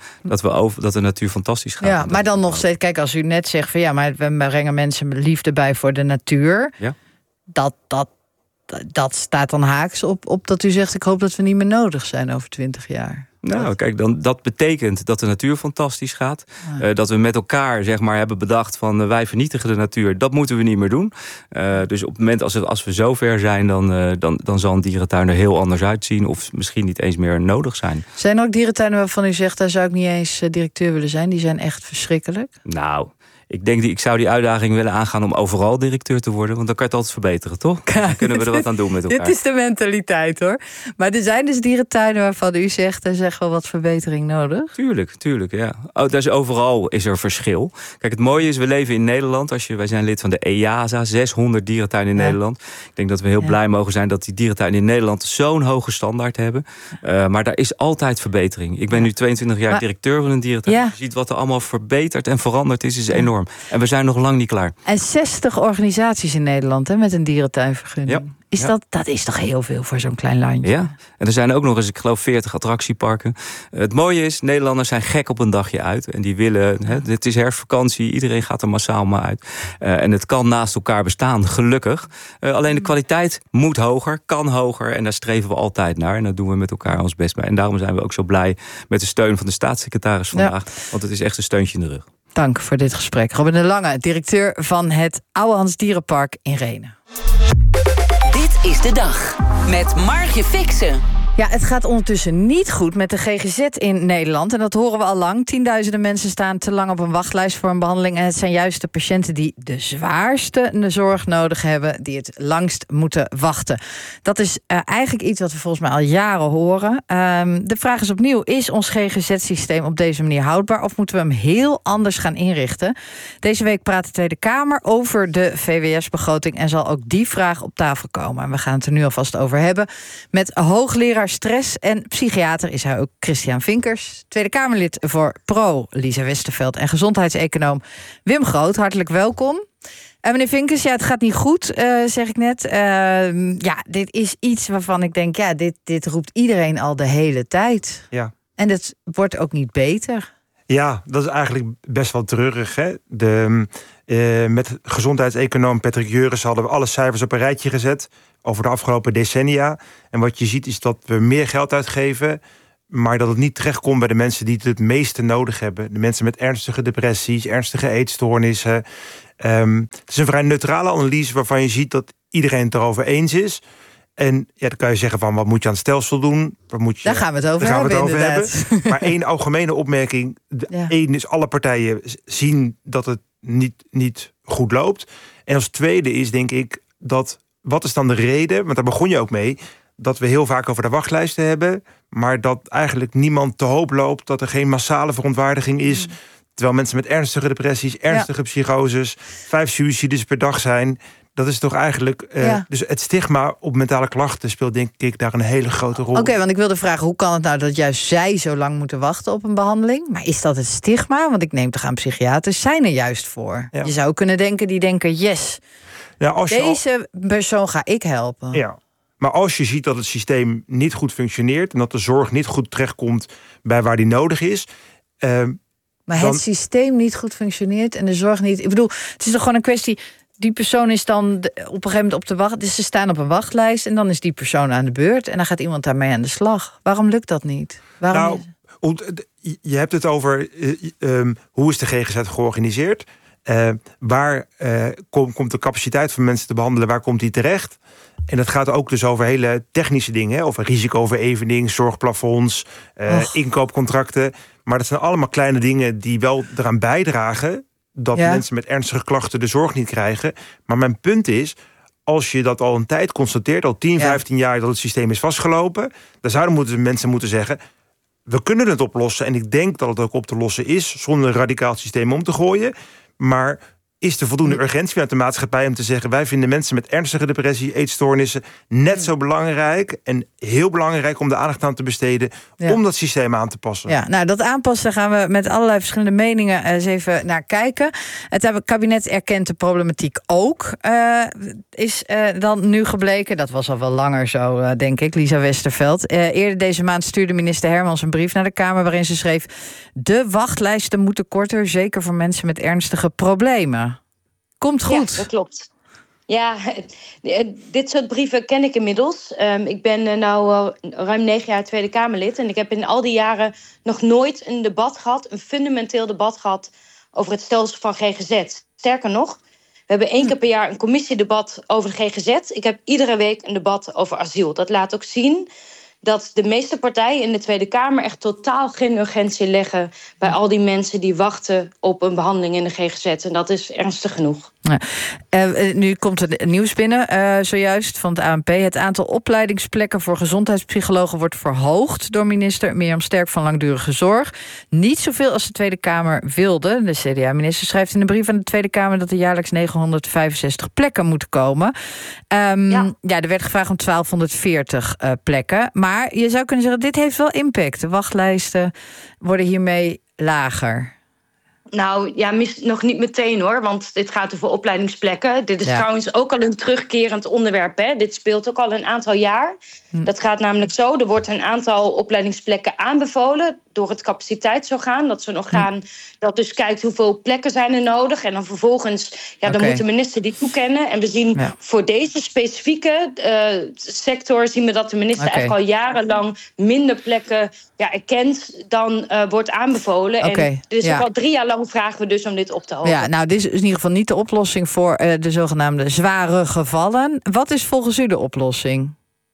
de natuur fantastisch gaat. Ja, maar dan nog steeds, kijk, als u net zegt van maar we brengen mensen liefde bij voor de natuur. Ja. Dat staat dan haaks op dat u zegt, ik hoop dat we niet meer nodig zijn over 20 jaar. Nou, kijk, dat betekent dat de natuur fantastisch gaat. Dat we met elkaar hebben bedacht van wij vernietigen de natuur. Dat moeten we niet meer doen. Dus op het moment als we zover zijn, dan zal een dierentuin er heel anders uitzien. Of misschien niet eens meer nodig zijn. Zijn er ook dierentuinen waarvan u zegt, daar zou ik niet eens directeur willen zijn? Die zijn echt verschrikkelijk. Nou, ik zou die uitdaging willen aangaan om overal directeur te worden. Want dan kan je het altijd verbeteren, toch? Dan kunnen we er wat aan doen met elkaar. Dit is de mentaliteit, hoor. Maar er zijn dus dierentuinen waarvan u zegt, er is echt wel wat verbetering nodig. Tuurlijk, ja. Dus overal is er verschil. Kijk, het mooie is, we leven in Nederland. Wij zijn lid van de EASA, 600 dierentuinen in Nederland. Ik denk dat we heel blij mogen zijn dat die dierentuinen in Nederland zo'n hoge standaard hebben. Maar daar is altijd verbetering. Ik ben nu 22 jaar directeur van een dierentuin. Je ziet wat er allemaal verbeterd en veranderd is enorm. enorm. En we zijn nog lang niet klaar. En 60 organisaties in Nederland met een dierentuinvergunning. Ja. Dat is toch heel veel voor zo'n klein landje? Ja, en er zijn ook nog eens, ik geloof, 40 attractieparken. Het mooie is, Nederlanders zijn gek op een dagje uit. En die willen, het is herfstvakantie, iedereen gaat er massaal maar uit. En het kan naast elkaar bestaan, gelukkig. Alleen de kwaliteit moet hoger, kan hoger. En daar streven we altijd naar. En daar doen we met elkaar ons best bij. En daarom zijn we ook zo blij met de steun van de staatssecretaris vandaag. Ja. Want het is echt een steuntje in de rug. Dank voor dit gesprek. Robin de Lange, directeur van het Ouwehands Dierenpark in Rhenen. Dit is de dag met Margje Fixen. Ja, het gaat ondertussen niet goed met de GGZ in Nederland. En dat horen we al lang. Tienduizenden mensen staan te lang op een wachtlijst voor een behandeling. En het zijn juist de patiënten die de zwaarste zorg nodig hebben, die het langst moeten wachten. Dat is eigenlijk iets wat we volgens mij al jaren horen. De vraag is opnieuw, is ons GGZ-systeem op deze manier houdbaar? Of moeten we hem heel anders gaan inrichten? Deze week praat de Tweede Kamer over de VWS-begroting. En zal ook die vraag op tafel komen. En we gaan het er nu alvast over hebben met hoogleraar stress en psychiater is hij ook, Christian Vinkers. Tweede Kamerlid voor Pro, Lisa Westerveld, en gezondheidseconoom Wim Groot. Hartelijk welkom. Meneer Vinkers, het gaat niet goed, zeg ik net. Dit is iets waarvan ik denk, dit roept iedereen al de hele tijd. Ja. En het wordt ook niet beter. Ja, dat is eigenlijk best wel treurig. Hè? Met gezondheidseconoom Patrick Jeuris hadden we alle cijfers op een rijtje gezet over de afgelopen decennia. En wat je ziet is dat we meer geld uitgeven, maar dat het niet terechtkomt bij de mensen die het meeste nodig hebben. De mensen met ernstige depressies, ernstige eetstoornissen. Het is een vrij neutrale analyse waarvan je ziet dat iedereen het erover eens is. En dan kan je zeggen van, wat moet je aan het stelsel doen? Daar gaan we het over hebben. Maar één algemene opmerking. Eén is, alle partijen zien dat het niet goed loopt. En als tweede is, denk ik, wat is dan de reden? Want daar begon je ook mee. Dat we heel vaak over de wachtlijsten hebben. Maar dat eigenlijk niemand te hoop loopt. Dat er geen massale verontwaardiging is. Terwijl mensen met ernstige depressies, ernstige psychoses, 5 suïcides per dag zijn. Dat is toch eigenlijk... Dus het stigma op mentale klachten speelt denk ik daar een hele grote rol. Oké, want ik wilde vragen, hoe kan het nou dat juist zij zo lang moeten wachten op een behandeling? Maar is dat het stigma? Want ik neem toch aan, psychiaters zijn er juist voor. Ja. Je zou kunnen denken, die denken, yes, deze persoon ga ik helpen. Ja. Maar als je ziet dat het systeem niet goed functioneert en dat de zorg niet goed terechtkomt bij waar die nodig is. Maar het systeem niet goed functioneert en de zorg niet. Ik bedoel, het is toch gewoon een kwestie. Die persoon is dan op een gegeven moment op de wacht. Dus ze staan op een wachtlijst en dan is die persoon aan de beurt en dan gaat iemand daarmee aan de slag. Waarom lukt dat niet? Je hebt het over hoe is de GGZ georganiseerd? Waar komt de capaciteit van mensen te behandelen? Waar komt die terecht? En dat gaat ook dus over hele technische dingen. Hè? Over risicoverevening, zorgplafonds, inkoopcontracten. Maar dat zijn allemaal kleine dingen die wel eraan bijdragen dat mensen met ernstige klachten de zorg niet krijgen. Maar mijn punt is, als je dat al een tijd constateert, al 10, 15 jaar dat het systeem is vastgelopen, dan zouden mensen moeten zeggen, we kunnen het oplossen. En ik denk dat het ook op te lossen is, zonder een radicaal systeem om te gooien. Maar is er voldoende urgentie uit de maatschappij om te zeggen, wij vinden mensen met ernstige depressie, eetstoornissen net zo belangrijk en heel belangrijk om de aandacht aan te besteden om dat systeem aan te passen. Ja, nou, dat aanpassen gaan we met allerlei verschillende meningen eens even naar kijken. Het kabinet erkent de problematiek ook. Is dan nu gebleken, dat was al wel langer zo, denk ik, Lisa Westerveld. Eerder deze maand stuurde minister Hermans een brief naar de Kamer waarin ze schreef, de wachtlijsten moeten korter, zeker voor mensen met ernstige problemen. Komt goed. Ja, dat klopt. Ja, dit soort brieven ken ik inmiddels. Ik ben nu ruim 9 jaar Tweede Kamerlid. En ik heb in al die jaren nog nooit een debat gehad, een fundamenteel debat gehad over het stelsel van GGZ. Sterker nog, we hebben 1 keer per jaar een commissiedebat over de GGZ. Ik heb iedere week een debat over asiel. Dat laat ook zien dat de meeste partijen in de Tweede Kamer echt totaal geen urgentie leggen bij al die mensen die wachten op een behandeling in de GGZ. En dat is ernstig genoeg. Ja. Nu komt er nieuws binnen, zojuist van het ANP. Het aantal opleidingsplekken voor gezondheidspsychologen wordt verhoogd door minister Mirjam Sterk van Langdurige Zorg. Niet zoveel als de Tweede Kamer wilde. De CDA-minister schrijft in een brief aan de Tweede Kamer dat er jaarlijks 965 plekken moeten komen. Er werd gevraagd om 1240 plekken. Maar je zou kunnen zeggen, dit heeft wel impact. De wachtlijsten worden hiermee lager. Nou ja, nog niet meteen hoor, want dit gaat over opleidingsplekken. Dit is trouwens ook al een terugkerend onderwerp. Hè? Dit speelt ook al een aantal jaar. Dat gaat namelijk zo, er wordt een aantal opleidingsplekken aanbevolen door het capaciteitsorgaan. Dat ze nog gaan, dat dus kijkt hoeveel plekken zijn er nodig. En dan vervolgens, dan moet de minister die toekennen. En we zien voor deze specifieke sector zien we dat de minister eigenlijk al jarenlang minder plekken erkent dan wordt aanbevolen. En dus al 3 jaar lang vragen we dus om dit op te hogen. Ja, nou, dit is in ieder geval niet de oplossing voor de zogenaamde zware gevallen. Wat is volgens u de oplossing?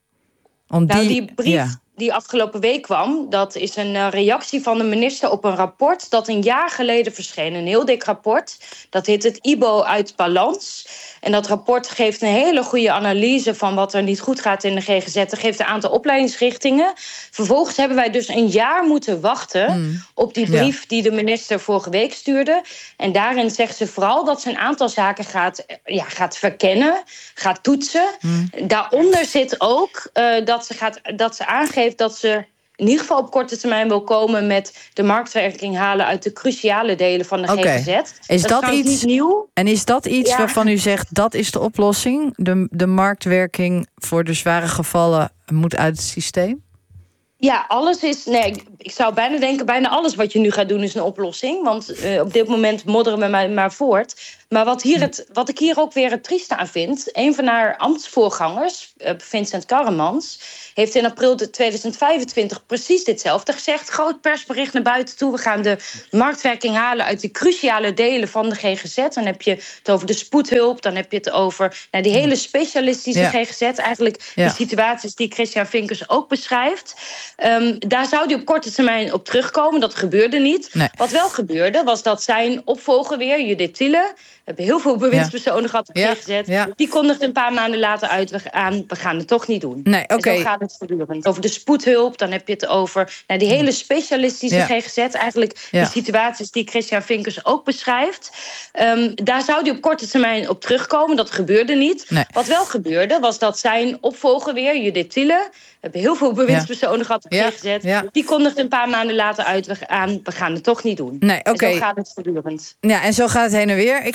Die brief die afgelopen week kwam, dat is een reactie van de minister op een rapport dat een jaar geleden verscheen. Een heel dik rapport. Dat heet het IBO uit balans. En dat rapport geeft een hele goede analyse van wat er niet goed gaat in de GGZ. Het geeft een aantal opleidingsrichtingen. Vervolgens hebben wij dus een jaar moeten wachten op die brief die de minister vorige week stuurde. En daarin zegt ze vooral dat ze een aantal zaken gaat verkennen, gaat toetsen. Daaronder zit ook dat ze aangeeft dat ze in ieder geval op korte termijn wil komen met de marktwerking halen uit de cruciale delen van de GGZ. Is dat iets niet nieuw? En is dat iets waarvan u zegt dat is de oplossing? De marktwerking voor de zware gevallen moet uit het systeem? Ja, alles is... Nee, ik zou bijna denken, bijna alles wat je nu gaat doen is een oplossing. Want op dit moment modderen we maar voort. Maar wat ik hier ook weer het trieste aan vind, een van haar ambtsvoorgangers, Vincent Karremans, heeft in april 2025 precies ditzelfde gezegd. Groot persbericht naar buiten toe. We gaan de marktwerking halen uit die cruciale delen van de GGZ. Dan heb je het over de spoedhulp. Dan heb je het over die hele specialistische GGZ. Eigenlijk de situaties die Christian Vinkers ook beschrijft. Daar zou hij op korte termijn op terugkomen. Dat gebeurde niet. Nee. Wat wel gebeurde, was dat zijn opvolger weer, Judith Tiele, we hebben heel veel bewindspersonen gehad op GGZ. Die kondigde een paar maanden later uit we gaan het toch niet doen. Nee, en zo gaat het voortdurend. Over de spoedhulp, dan heb je het over die hele specialistische GGZ. Eigenlijk de situaties die Christian Vinkers ook beschrijft. Daar zou hij op korte termijn op terugkomen. Dat gebeurde niet. Nee. Wat wel gebeurde, was dat zijn opvolger weer, Judith Tiele, we hebben heel veel bewindspersonen gehad op GGZ. Die kondigde een paar maanden later uit we gaan het toch niet doen. Nee, en zo gaat het voortdurend. Ja, en zo gaat het heen en weer. Ik